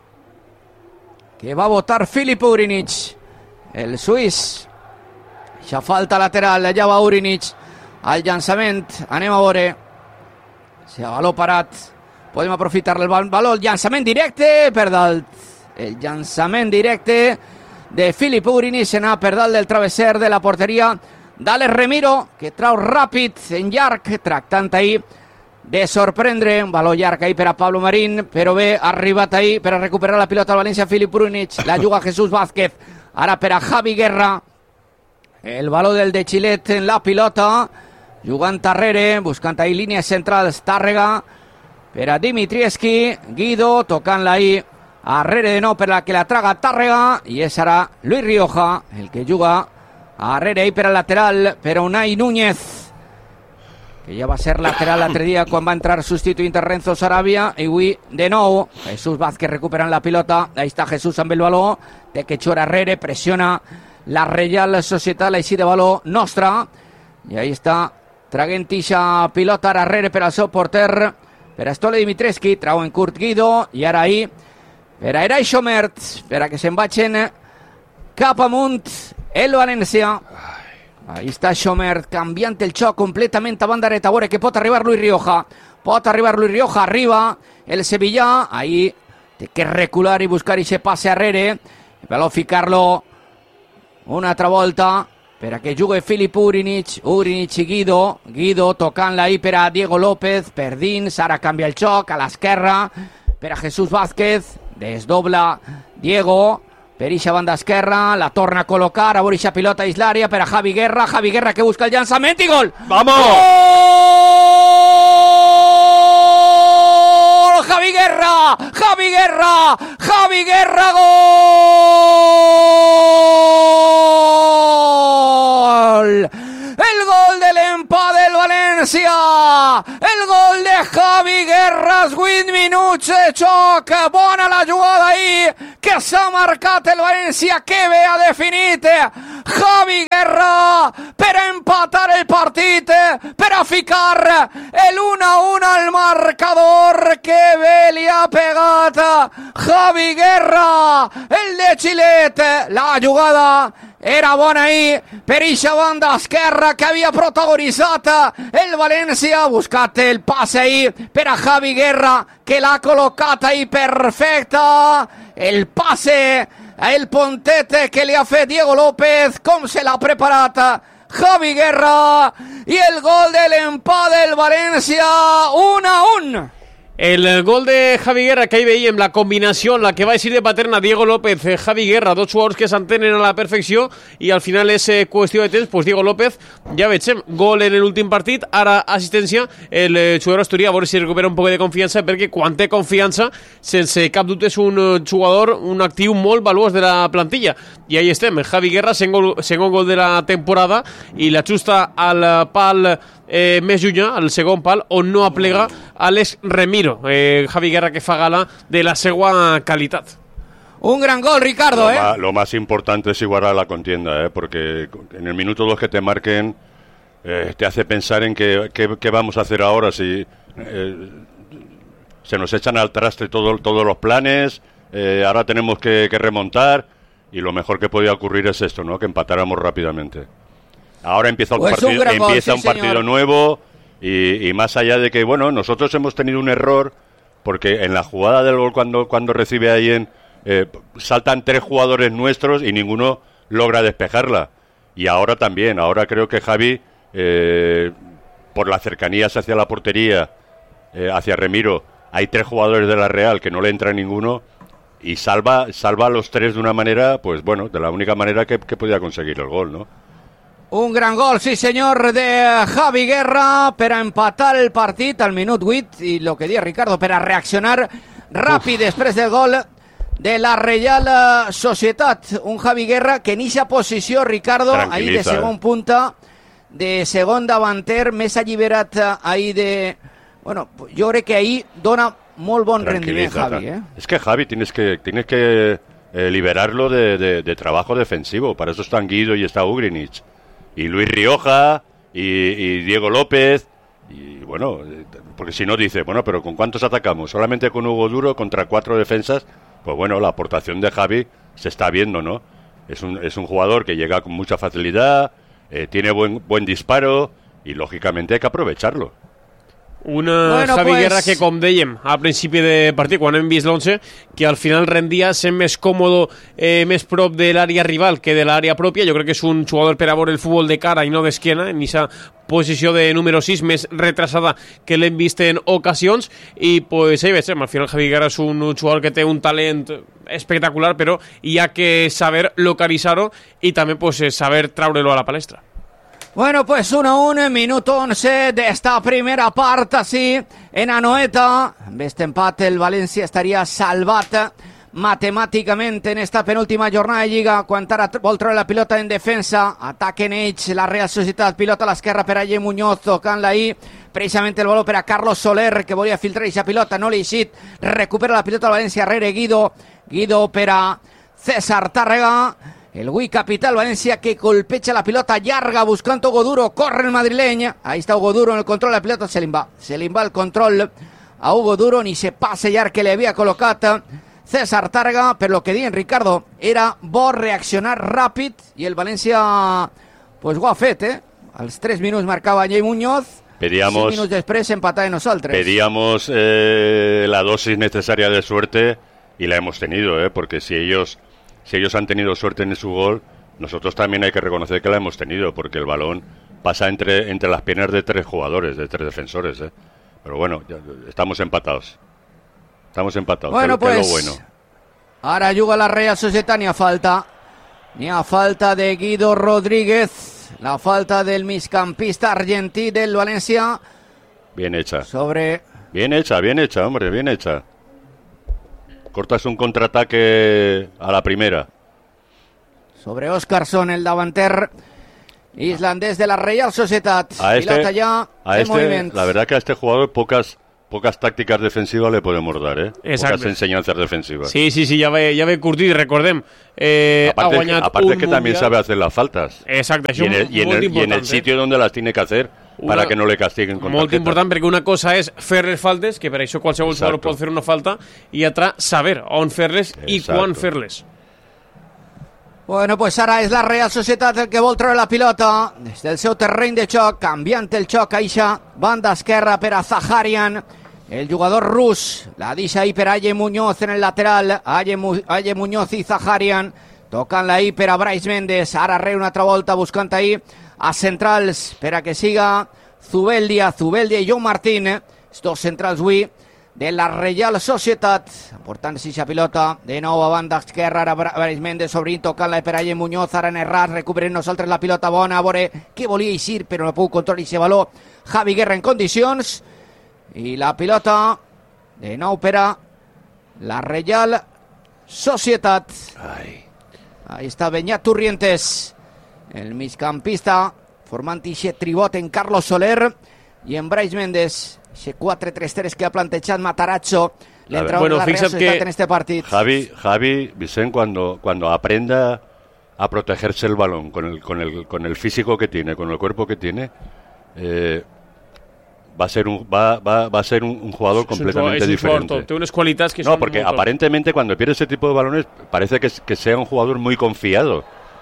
que va votar Filip Urinic, el suís. Aquesta falta lateral, allà va Urinic al llançament, anem a veure si a baló parat podem aprofitar el baló, el llançament directe per dalt, el llançament directe de Filip Urinic anar per dalt del travesser de la porteria d'Àlex Remiro, que trau ràpid en llarg, tractant ahir de sorprendre, un baló llarg ahir per a Pablo Marín, però bé, ha arribat ahir per a recuperar la pilota al València Filip Urinic, la juga Jesús Vázquez, ara per a Javi Guerra, el baló del de Xilet en la pilota, jugant darrere, buscant ahir línies centrals, Tàrrega, per a Dimitrievski, Guido, tocant-la ahir, arrere de nou per la que la traga Tàrrega, i és ara Luis Rioja, el que juga arrere ahir per al lateral, per a Unai Núñez, que ja va ser lateral l'altre dia quan va entrar substituint a Renzo Sarabia, i avui de nou Jesús Vázquez recuperant la pilota, ahí està Jesús amb el baló, té que xor arrere, pressiona la Real Societat, així de baló nostra, i ahí està traguent ixa pilota arrere per al seu porter, per a Stole Dimitrievski, trau en curt Guido, i ara ahir per a Eray Schomert, per a que se'n vagin cap amunt el València. Ahí està Schomert, canviant el xoc completament a banda dreta, a veure que pot arribar Luis Rioja, pot arribar Luis Rioja, arriba el Sevilla, ahí té que recular i buscar ese passe arrere, per ficar-lo una altra volta per a que jugui Filip Urinic, Urinic i Guido, Guido tocant-la ahí per a Diego López, per dins, ara canvia el xoc a l'esquerra, per a Jesús Vázquez, desdobla Diego, per ixa banda esquerra, la torna a col·locar, a veure ixa pilota dins l'àrea per a Javi Guerra, Javi Guerra que busca el llançament i gol! ¡Vamos! ¡Gol! Javi Guerra, Javi Guerra, Javi Guerra, gol! El gol del empat del València, el gol de Javi Guerra, vuit minuts de xoc, bona la jugada ahí, que s'ha marcat el València, que bé ha definit Javi Guerra per a empatar el partit, per a ficar el uno a uno al marcador, que bé li ha pegat Javi Guerra, el de Xilet, la jugada era bona ahí per ixa banda esquerra que havia protagonitzat el València, ha buscat el passe ahí per a Javi Guerra que l'ha col·locat ahí perfecta, el passe, el pontete que li ha fet Diego López, com se l'ha preparat Javi Guerra, i el gol de l'empat del València, un a un. El gol de Javi Guerra, que ahí veiem la combinació en la que va eixir de paterna Diego López, eh, Javi Guerra, dos jugadors que s'entenen a la perfecció, i al final és eh, qüestió de temps, pues Diego López, ja veiem, gol en l'últim partit, ara assistència, el eh, jugador asturià, a veure si recupera un poc de confiança, perquè quan té confiança, sense cap dubte és un eh, jugador, un actiu molt valuós de la plantilla, i ahí estem, Javi Guerra, segon, segon gol de la temporada, i l'ajusta al pal eh, més llunyà, al segon pal, on no aplega Alex Remiro. Eh, Javi Guerra que fa gala de la segua qualitat. Un gran gol, Ricardo, lo ¿eh? Más, lo más importante es igualar la contienda, ¿eh? Porque en el minuto dos que te marquen eh, te hace pensar en qué, qué, qué vamos a hacer ahora, si eh, se nos echan al traste todo, todos los planes, eh, ahora tenemos que, que remontar, y lo mejor que podía ocurrir es esto, ¿no? Que empatáramos rápidamente. Ahora empieza un pues partido, un gol, empieza sí, un partido señor. nuevo, y, y más allá de que, bueno, nosotros hemos tenido un error, porque en la jugada del gol cuando, cuando recibe ahí en, eh, saltan tres jugadores nuestros y ninguno logra despejarla. Y ahora también, ahora creo que Javi, eh, por las cercanías hacia la portería, eh, hacia Remiro, hay tres jugadores de la Real que no le entra ninguno, y salva, salva a los tres de una manera, pues bueno, de la única manera que, que podía conseguir el gol, ¿no? Un gran gol, sí senyor, de Javi Guerra per a empatar el partit al minut vuit, i el que dia Ricardo, per a reaccionar ràpid Uf. després del gol de la Reial Societat. Un Javi Guerra que en eixa posició, Ricardo, ahí de segon eh? punta, de segon davanter, més alliberat ahí de... Bueno, jo crec que ahí dona molt bon rendiment, Javi, ¿eh? Es que Javi tienes que, tienes que eh, liberarlo de, de, de trabajo defensivo. Para eso están Guido y está Ugrinic. Y Luis Rioja, y, y Diego López, y bueno, porque si no dice, bueno, pero ¿con cuántos atacamos? Solamente con Hugo Duro contra cuatro defensas. Pues bueno, la aportación de Javi se está viendo, ¿no? Es un, es un jugador que llega con mucha facilidad, eh, tiene buen, buen disparo, y lógicamente hay que aprovecharlo. Una bueno, Javi pues... Guerra que, com dèiem, a principi de partit, quan hem vist l'onze, que al final rendia sent més còmodo, eh, més prop de l'àrea rival que de l'àrea pròpia. Jo crec que és un jugador per a veure el futbol de cara i no d'esquena, en aquesta posició de número sis més retrasada que l'hem vist en ocasions, i pues ahí veiem, al final Javi Guerra és un jugador que té un talent espectacular, però hi ha que saber localitzar-ho i també pues, saber traure-lo a la palestra. Bueno, pues uno a uno, minuto once de esta primera parte, así, en Anoeta. Amb este empate el València estaria salvat matemàticament en esta penúltima jornada de Lliga, quan ara vol treure la pilota en defensa, ataquen ells, la Real Societat, pilota a l'esquerra per a Ye Muñoz, tocant-la ahí, precisament el baló per a Carlos Soler, que volia filtrar aquesta pilota, no li eixit, recupera la pilota al València, rere Guido, Guido per a César Tàrrega, el Wii Capital Valencia que golpecha la pelota llarga buscando Hugo Duro, corre el madrileño, ahí está Hugo Duro en el control de la pelota, se le va, se le va el control a Hugo Duro, ni se pase ya que le había colocado César Tàrrega, pero lo que di en Ricardo era bo reaccionar ràpid, y el Valencia pues ho ha fet, eh? Als tres minuts marcava Llei Muñoz, Pedíamos, cinc minuts després empatar en nosaltres. Pedíamos eh, la dosis necesaria de suerte y la hemos tenido, ¿eh? Porque si ellos, si ellos han tenido suerte en su gol, nosotros también hay que reconocer que la hemos tenido, porque el balón pasa entre, entre las piernas de tres jugadores, de tres defensores, ¿eh? Pero bueno, ya, estamos empatados. Estamos empatados, bueno, que, pues, que es lo bueno. Ara juga la Real Societat, n'hi ha falta. N'hi ha falta de Guido Rodríguez. La falta del migcampista argentí del Valencia. Bien hecha. Sobre... Bien hecha, bien hecha, hombre, bien hecha. Cortas un contraataque a la primera. Sobre Óscarsson, el davanter islandés de la Real Societat. A este, Pilota ja a en este, moviment. la verdad que a este jugador pocas... Pocas tácticas defensivas le podemos dar, ¿eh? Exacte. Pocas enseñanzas defensivas. Sí, sí, sí, ja ve, ja ve curtit, recordem. Eh, aparte ha guanyat aparte un que mundial. también sabe hacer las faltas. Exacte, això y en el, y en el, y en el sitio donde las tiene que hacer una, para que no le castiguen con Molt tarjeta. important, perquè una cosa és fer les faltes, que per això qualsevol jugador pot fer una falta, i altra, saber on fer-les i quan fer-les. Bueno, pues ara és la Real Societat el que vol treure la pilota des del seu terreny de xoc, canviant el xoc a eixa banda esquerra per a Zaharian. El jugador rus la deixa ahí per Aye Muñoz en el lateral. Aye, Mu Aye Muñoz i Zaharian tocant-la ahí per a Brais Méndez. Ara re una altra volta buscant ahí a centrals per a que siga Zubeldia, Zubeldia i Joan Martín. Els dos centrals avui de la Real Societat. Portant eixa pilota de nou a banda esquerra. Ara Brais Méndez obrint, tocant-la per a Aye Muñoz. Ara en errat, recuperem nosaltres la pilota bona. A veure què volia eixir, però no puc controlar aquest valor. Javi Guerra en condicions. I la pilota de nou per a la Real Societat. Ai. Ahí està Beñat Turrientes, el migcampista, formant aquest tribot en Carlos Soler i en Brais Méndez. Aquest quatre tres tres que ha plantejat Matarazzo, l'entrenador bueno, de la Real Societat en este partit. Javi, Javi Vicent, cuando, cuando aprenda a protegerse el balón con el, con, el, con el físico que tiene, con el cuerpo que tiene, eh, va a ser un va, va, va a ser un, un jugador es completamente un, es diferente. Un tiene unas cualidades que no, son porque muy aparentemente cuando pierde ese tipo de balones parece que, que sea un jugador muy confiado.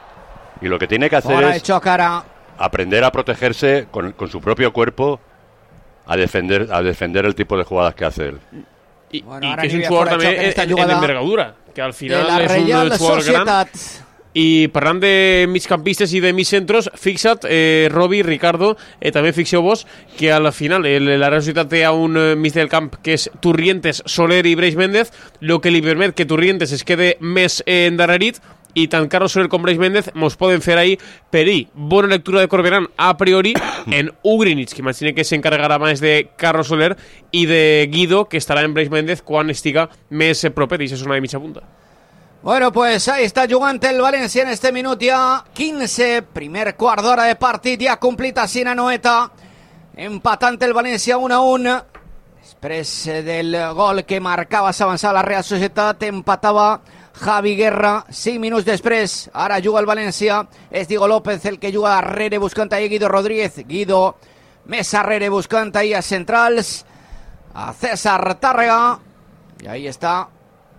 Y lo que tiene que hacer Ahora es aprender a protegerse con, con su propio cuerpo, a defender a defender el tipo de jugadas que hace él. Y, bueno, y que es un jugador también en, en, en envergadura, que al final es un jugador gran. I parlant de migcampistes i de migcentros, fixa't, eh, Robi, Ricardo, eh, també fixeu-vos que al final el, la Real Societat té un eh, mig del camp que és Turrientes, Soler i Brais Méndez, el que li permet que Turrientes es quede més eh, endarrerit, i tant Carlos Soler com Brais Méndez mos poden fer ahí per ahí. Bona lectura de Corberán a priori en Ugrinic, que imagina que s'encarregarà més de Carlos Soler, i de Guido, que estarà en Brais Méndez quan estiga més eh, proper, i això és una de mitja punta. Bueno, pues ahí está jugant el València en este minut ja quinze, primer quart d'hora de partit, ja complit a Sina Noeta, empatant el València un a un, després del gol que marcava s'avançava la Real Societat, empatava Javi Guerra, cinc minuts després, ara juga el València, és Diego López el que juga darrere buscant ahí Guido Rodríguez, Guido més arrere buscant ahí a centrals, a César Tàrrega, i ahí està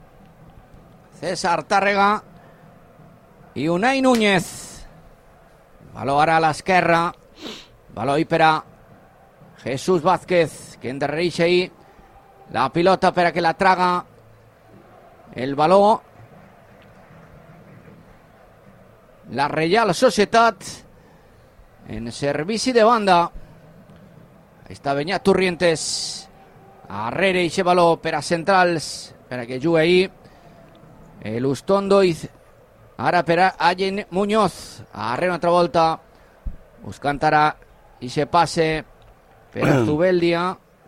César Tàrrega i Unai Núñez. Baló ara a l'esquerra, baló i per a Jesús Vázquez, que endarrereix ahí la pilota per a que la traga el baló la Real Societat en servici de banda. Ahí està Beñat Turrientes arrere eixe baló per a centrals per a que jugui ahí el Ustondo i ara per a Aye Muñoz, arrere una altra volta buscant ara i se passe per a Zubeldia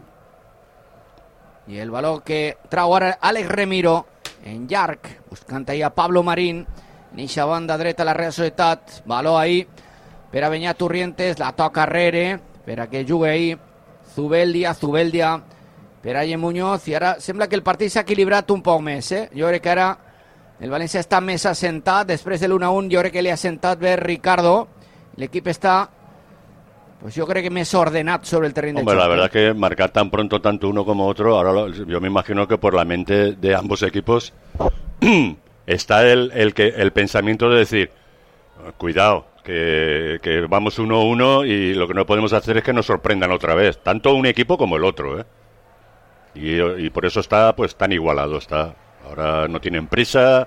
i el baló que trau ara Alex Remiro en llarg, buscant ahí a Pablo Marín en eixa banda dreta la Real Societat, baló ahí per a Beñat Turrientes, la toca arrere per a que jugui ahí Zubeldia, Zubeldia per a Aye Muñoz, i ara sembla que el partit s'ha equilibrat un poc més, eh? Jo crec que ara el València està més assentat, després de l'uno a uno jo crec que li ha assentat bé Ricardo, l'equip està, pues yo creo que més ordenat sobre el terreny de Hombre, choque. la verdad que marcar tan pronto tanto uno como otro, ahora lo, yo me imagino que por la mente de ambos equipos está el, el, que, el pensamiento de decir, cuidado, que, que vamos uno a uno y lo que no podemos hacer es que nos sorprendan otra vez, tanto un equipo como el otro, ¿eh? Y, y por eso está pues tan igualado, está. Ahora no tienen prisa.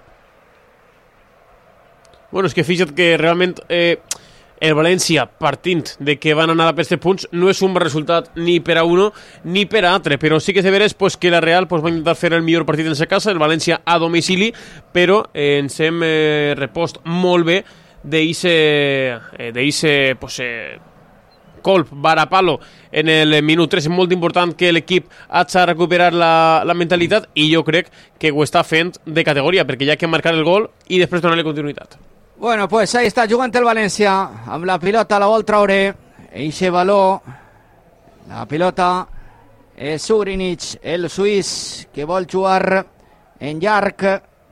Bueno, és que fixa't que realment eh, el València, partint de que van anar a per set punts, no és un resultat ni per a uno ni per a altre, però sí que és de veres pues, que la Real pues, va intentar fer el millor partit en sa casa, el València a domicili, però eh, ens hem eh, repost molt bé d'eixe eh, pues, eh, colp, varapalo en el minut tres. És molt important que l'equip hagi de recuperar la, la mentalitat i jo crec que ho està fent de categoria, perquè hi ha que marcar el gol i després donar-li continuïtat. Bueno, pues ahí està jugant el València amb la pilota, la vol traure eixe baló, la pilota és Urinic, el suís que vol jugar en llarg,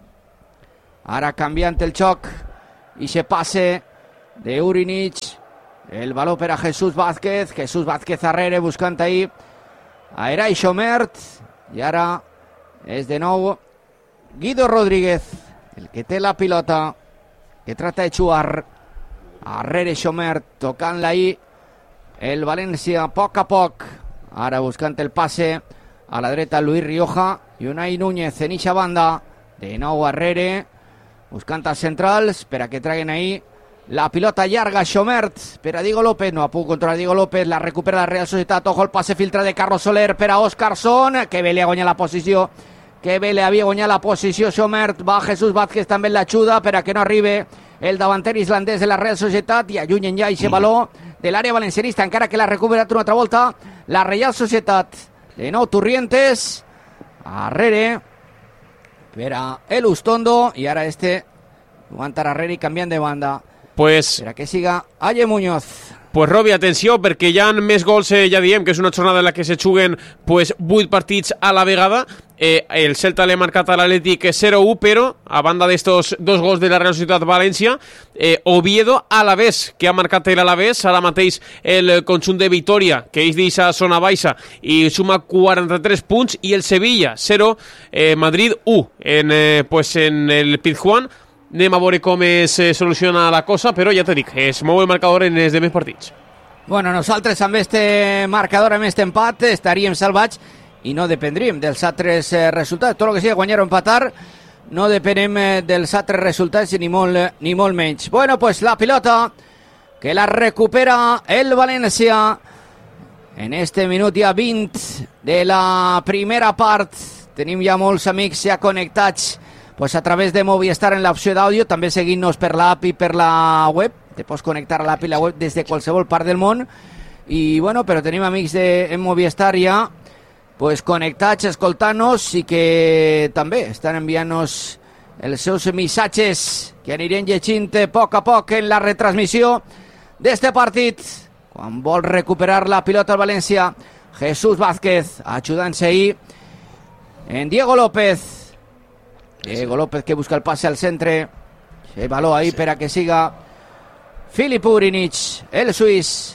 ara canviant el xoc i se passe de Urinic, el baló per a Jesús Vázquez, Jesús Vázquez arrere buscant ahí a Eray Xomert i ara és de nou Guido Rodríguez el que té la pilota, que trata de jugar arrere Xomert, tocant-la ahí el València a poc a poc, ara buscant el passe a la dreta Luis Rioja i Unai Núñez en eixa banda, de nou arrere buscant els centrals per a que traguen ahí la pilota llarga, Xomert per a Diego López, no ha pogut controlar Diego López, la recupera la Real Societat, ojo el passe filtra de Carlos Soler per a Óscarson, que bé li ha guanyat la posició, que bé li havia guanyat la posició Xomert, va Jesús Vázquez també en l'ajuda per a que no arribe el davanter islandès de la Real Societat i allunyen ja aquest baló de l'àrea valencianista, encara que l'ha recuperat una altra volta la Real Societat, de nou Turrientes arrere per a el Ustondo i ara este aguanta arrere i canviant de banda. Pues, per a que siga Aye Muñoz. Pues Robi, atenció, perquè hi ha més gols, eh, ja diem que és una jornada en la que se juguen pues, vuit partits a la vegada. Eh, el Celta l'ha marcat a l'Atlètic zero u, però a banda d'estos dos gols de la Real Societat València, eh, Oviedo Alavés, que ha marcat l'Alavés, ara mateix el conjunt de Vitoria, que és d'eixa zona baixa, i suma quaranta-tres punts, i el Sevilla zero, eh, Madrid u, en, eh, pues en el Pizjuán. Anem a veure com es eh, soluciona la cosa, però ja t'ho dic, es mou el marcador en els demés partits. Bueno, nosaltres amb este marcador, amb este empat, estaríem salvats i no dependríem dels altres eh, resultats. Tot el que sigui guanyar o empatar, no depenem eh, dels altres resultats ni molt, ni molt menys. Bueno, pues la pilota que la recupera el València en este minut ja vint de la primera part. Tenim ja molts amics ja connectats pues a través de Movistar en l'opció d'àudio, també seguint-nos per l'app i per la web. Te pots connectar a l'app i la web des de qualsevol part del món. I bueno, però tenim amics de, en Movistar ja pues connectats, escoltant-nos i que també estan enviant-nos els seus missatges que anirem llegint a poc a poc en la retransmissió d'este partit. Quan vol recuperar la pilota al València, Jesús Vázquez ajudant-se ahí en Diego López. Diego López que busca el pase al centre, el baló ahí sí, per a que siga Filip Urinic, el suís.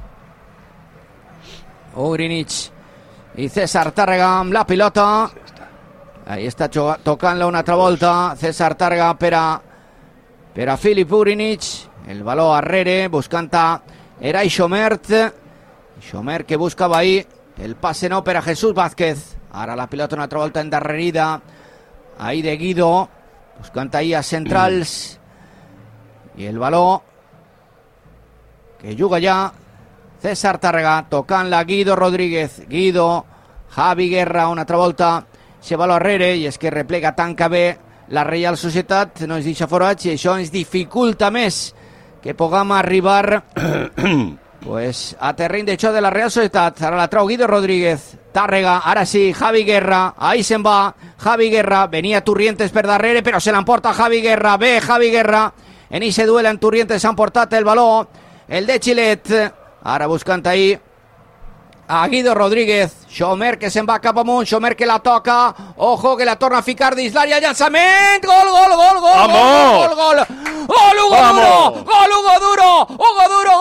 Urinic i César Tàrrega amb la pilota, ahí està tocant-la una altra volta César Tàrrega per a per a Filip Urinic, el baló arrere buscant a Eray Xomert, Xomert que buscava ahí el passe nou per a Jesús Vázquez, ara la pilota una altra volta endarrerida ahí de Guido, buscant ahí a centrals, i el baló que juga ja César Tàrrega, tocant-la Guido Rodríguez, Guido, Javi Guerra, una altra volta, se baló arrere, i és que replega, tanca bé la Real Societat, no ens deixa forats, i això ens dificulta més que puguem arribar pues, a terreny de xoc de la Real Societat. Ara la trau Guido Rodríguez, Tàrrega, ara sí, Javi Guerra, ahí se'n va, Javi Guerra, venia Turrientes per darrere, però se l'emporta Javi Guerra, bé Javi Guerra, en ese duel en Turrientes s'ha emportat el baló, el de Xilet, ara buscant ahí a Guido Rodríguez, Xomert que se'n va cap amunt, Xomert que la toca, ojo que la torna a ficar dins l'àrea, llançament, gol, gol, gol, gol, gol, gol, gol, gol, Hugo Duro, gol, Hugo Duro, Hugo Duro,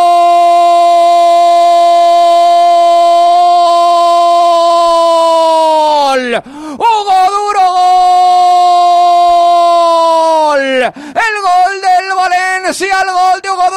gol, Hugo Duro, gol, el gol del València, el gol de Hugo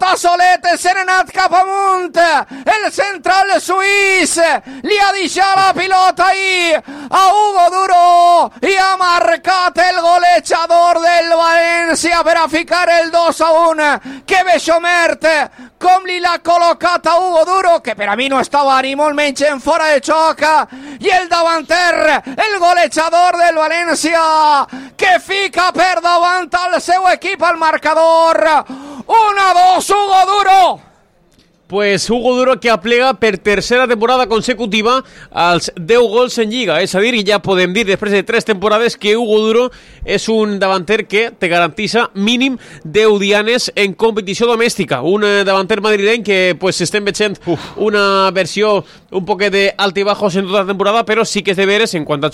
pilota solet, serenat cap amunt, el central suís li ha deixat la pilota ahí a Hugo Duro i ha marcat el golejador del València per a ficar el dos a un. Que Beixomert, com li l'ha col·locat a Hugo Duro, que per a mi no estava ni molt menys en fora de xoc, i el davanter, el golejador del València, que fica per davant al seu equip al marcador. un a dos, Hugo Duro. Pues Hugo Duro que aplega per tercera temporada consecutiva als deu gols en Lliga, és a dir, ja podem dir després de tres temporades que Hugo Duro és un davanter que te garantissa mínim deu dianes en competició domèstica, un davanter madrileny que pues estem veient Uf. una versió un poquet de alt i bajos en tota la temporada, però sí que és de veres en quant a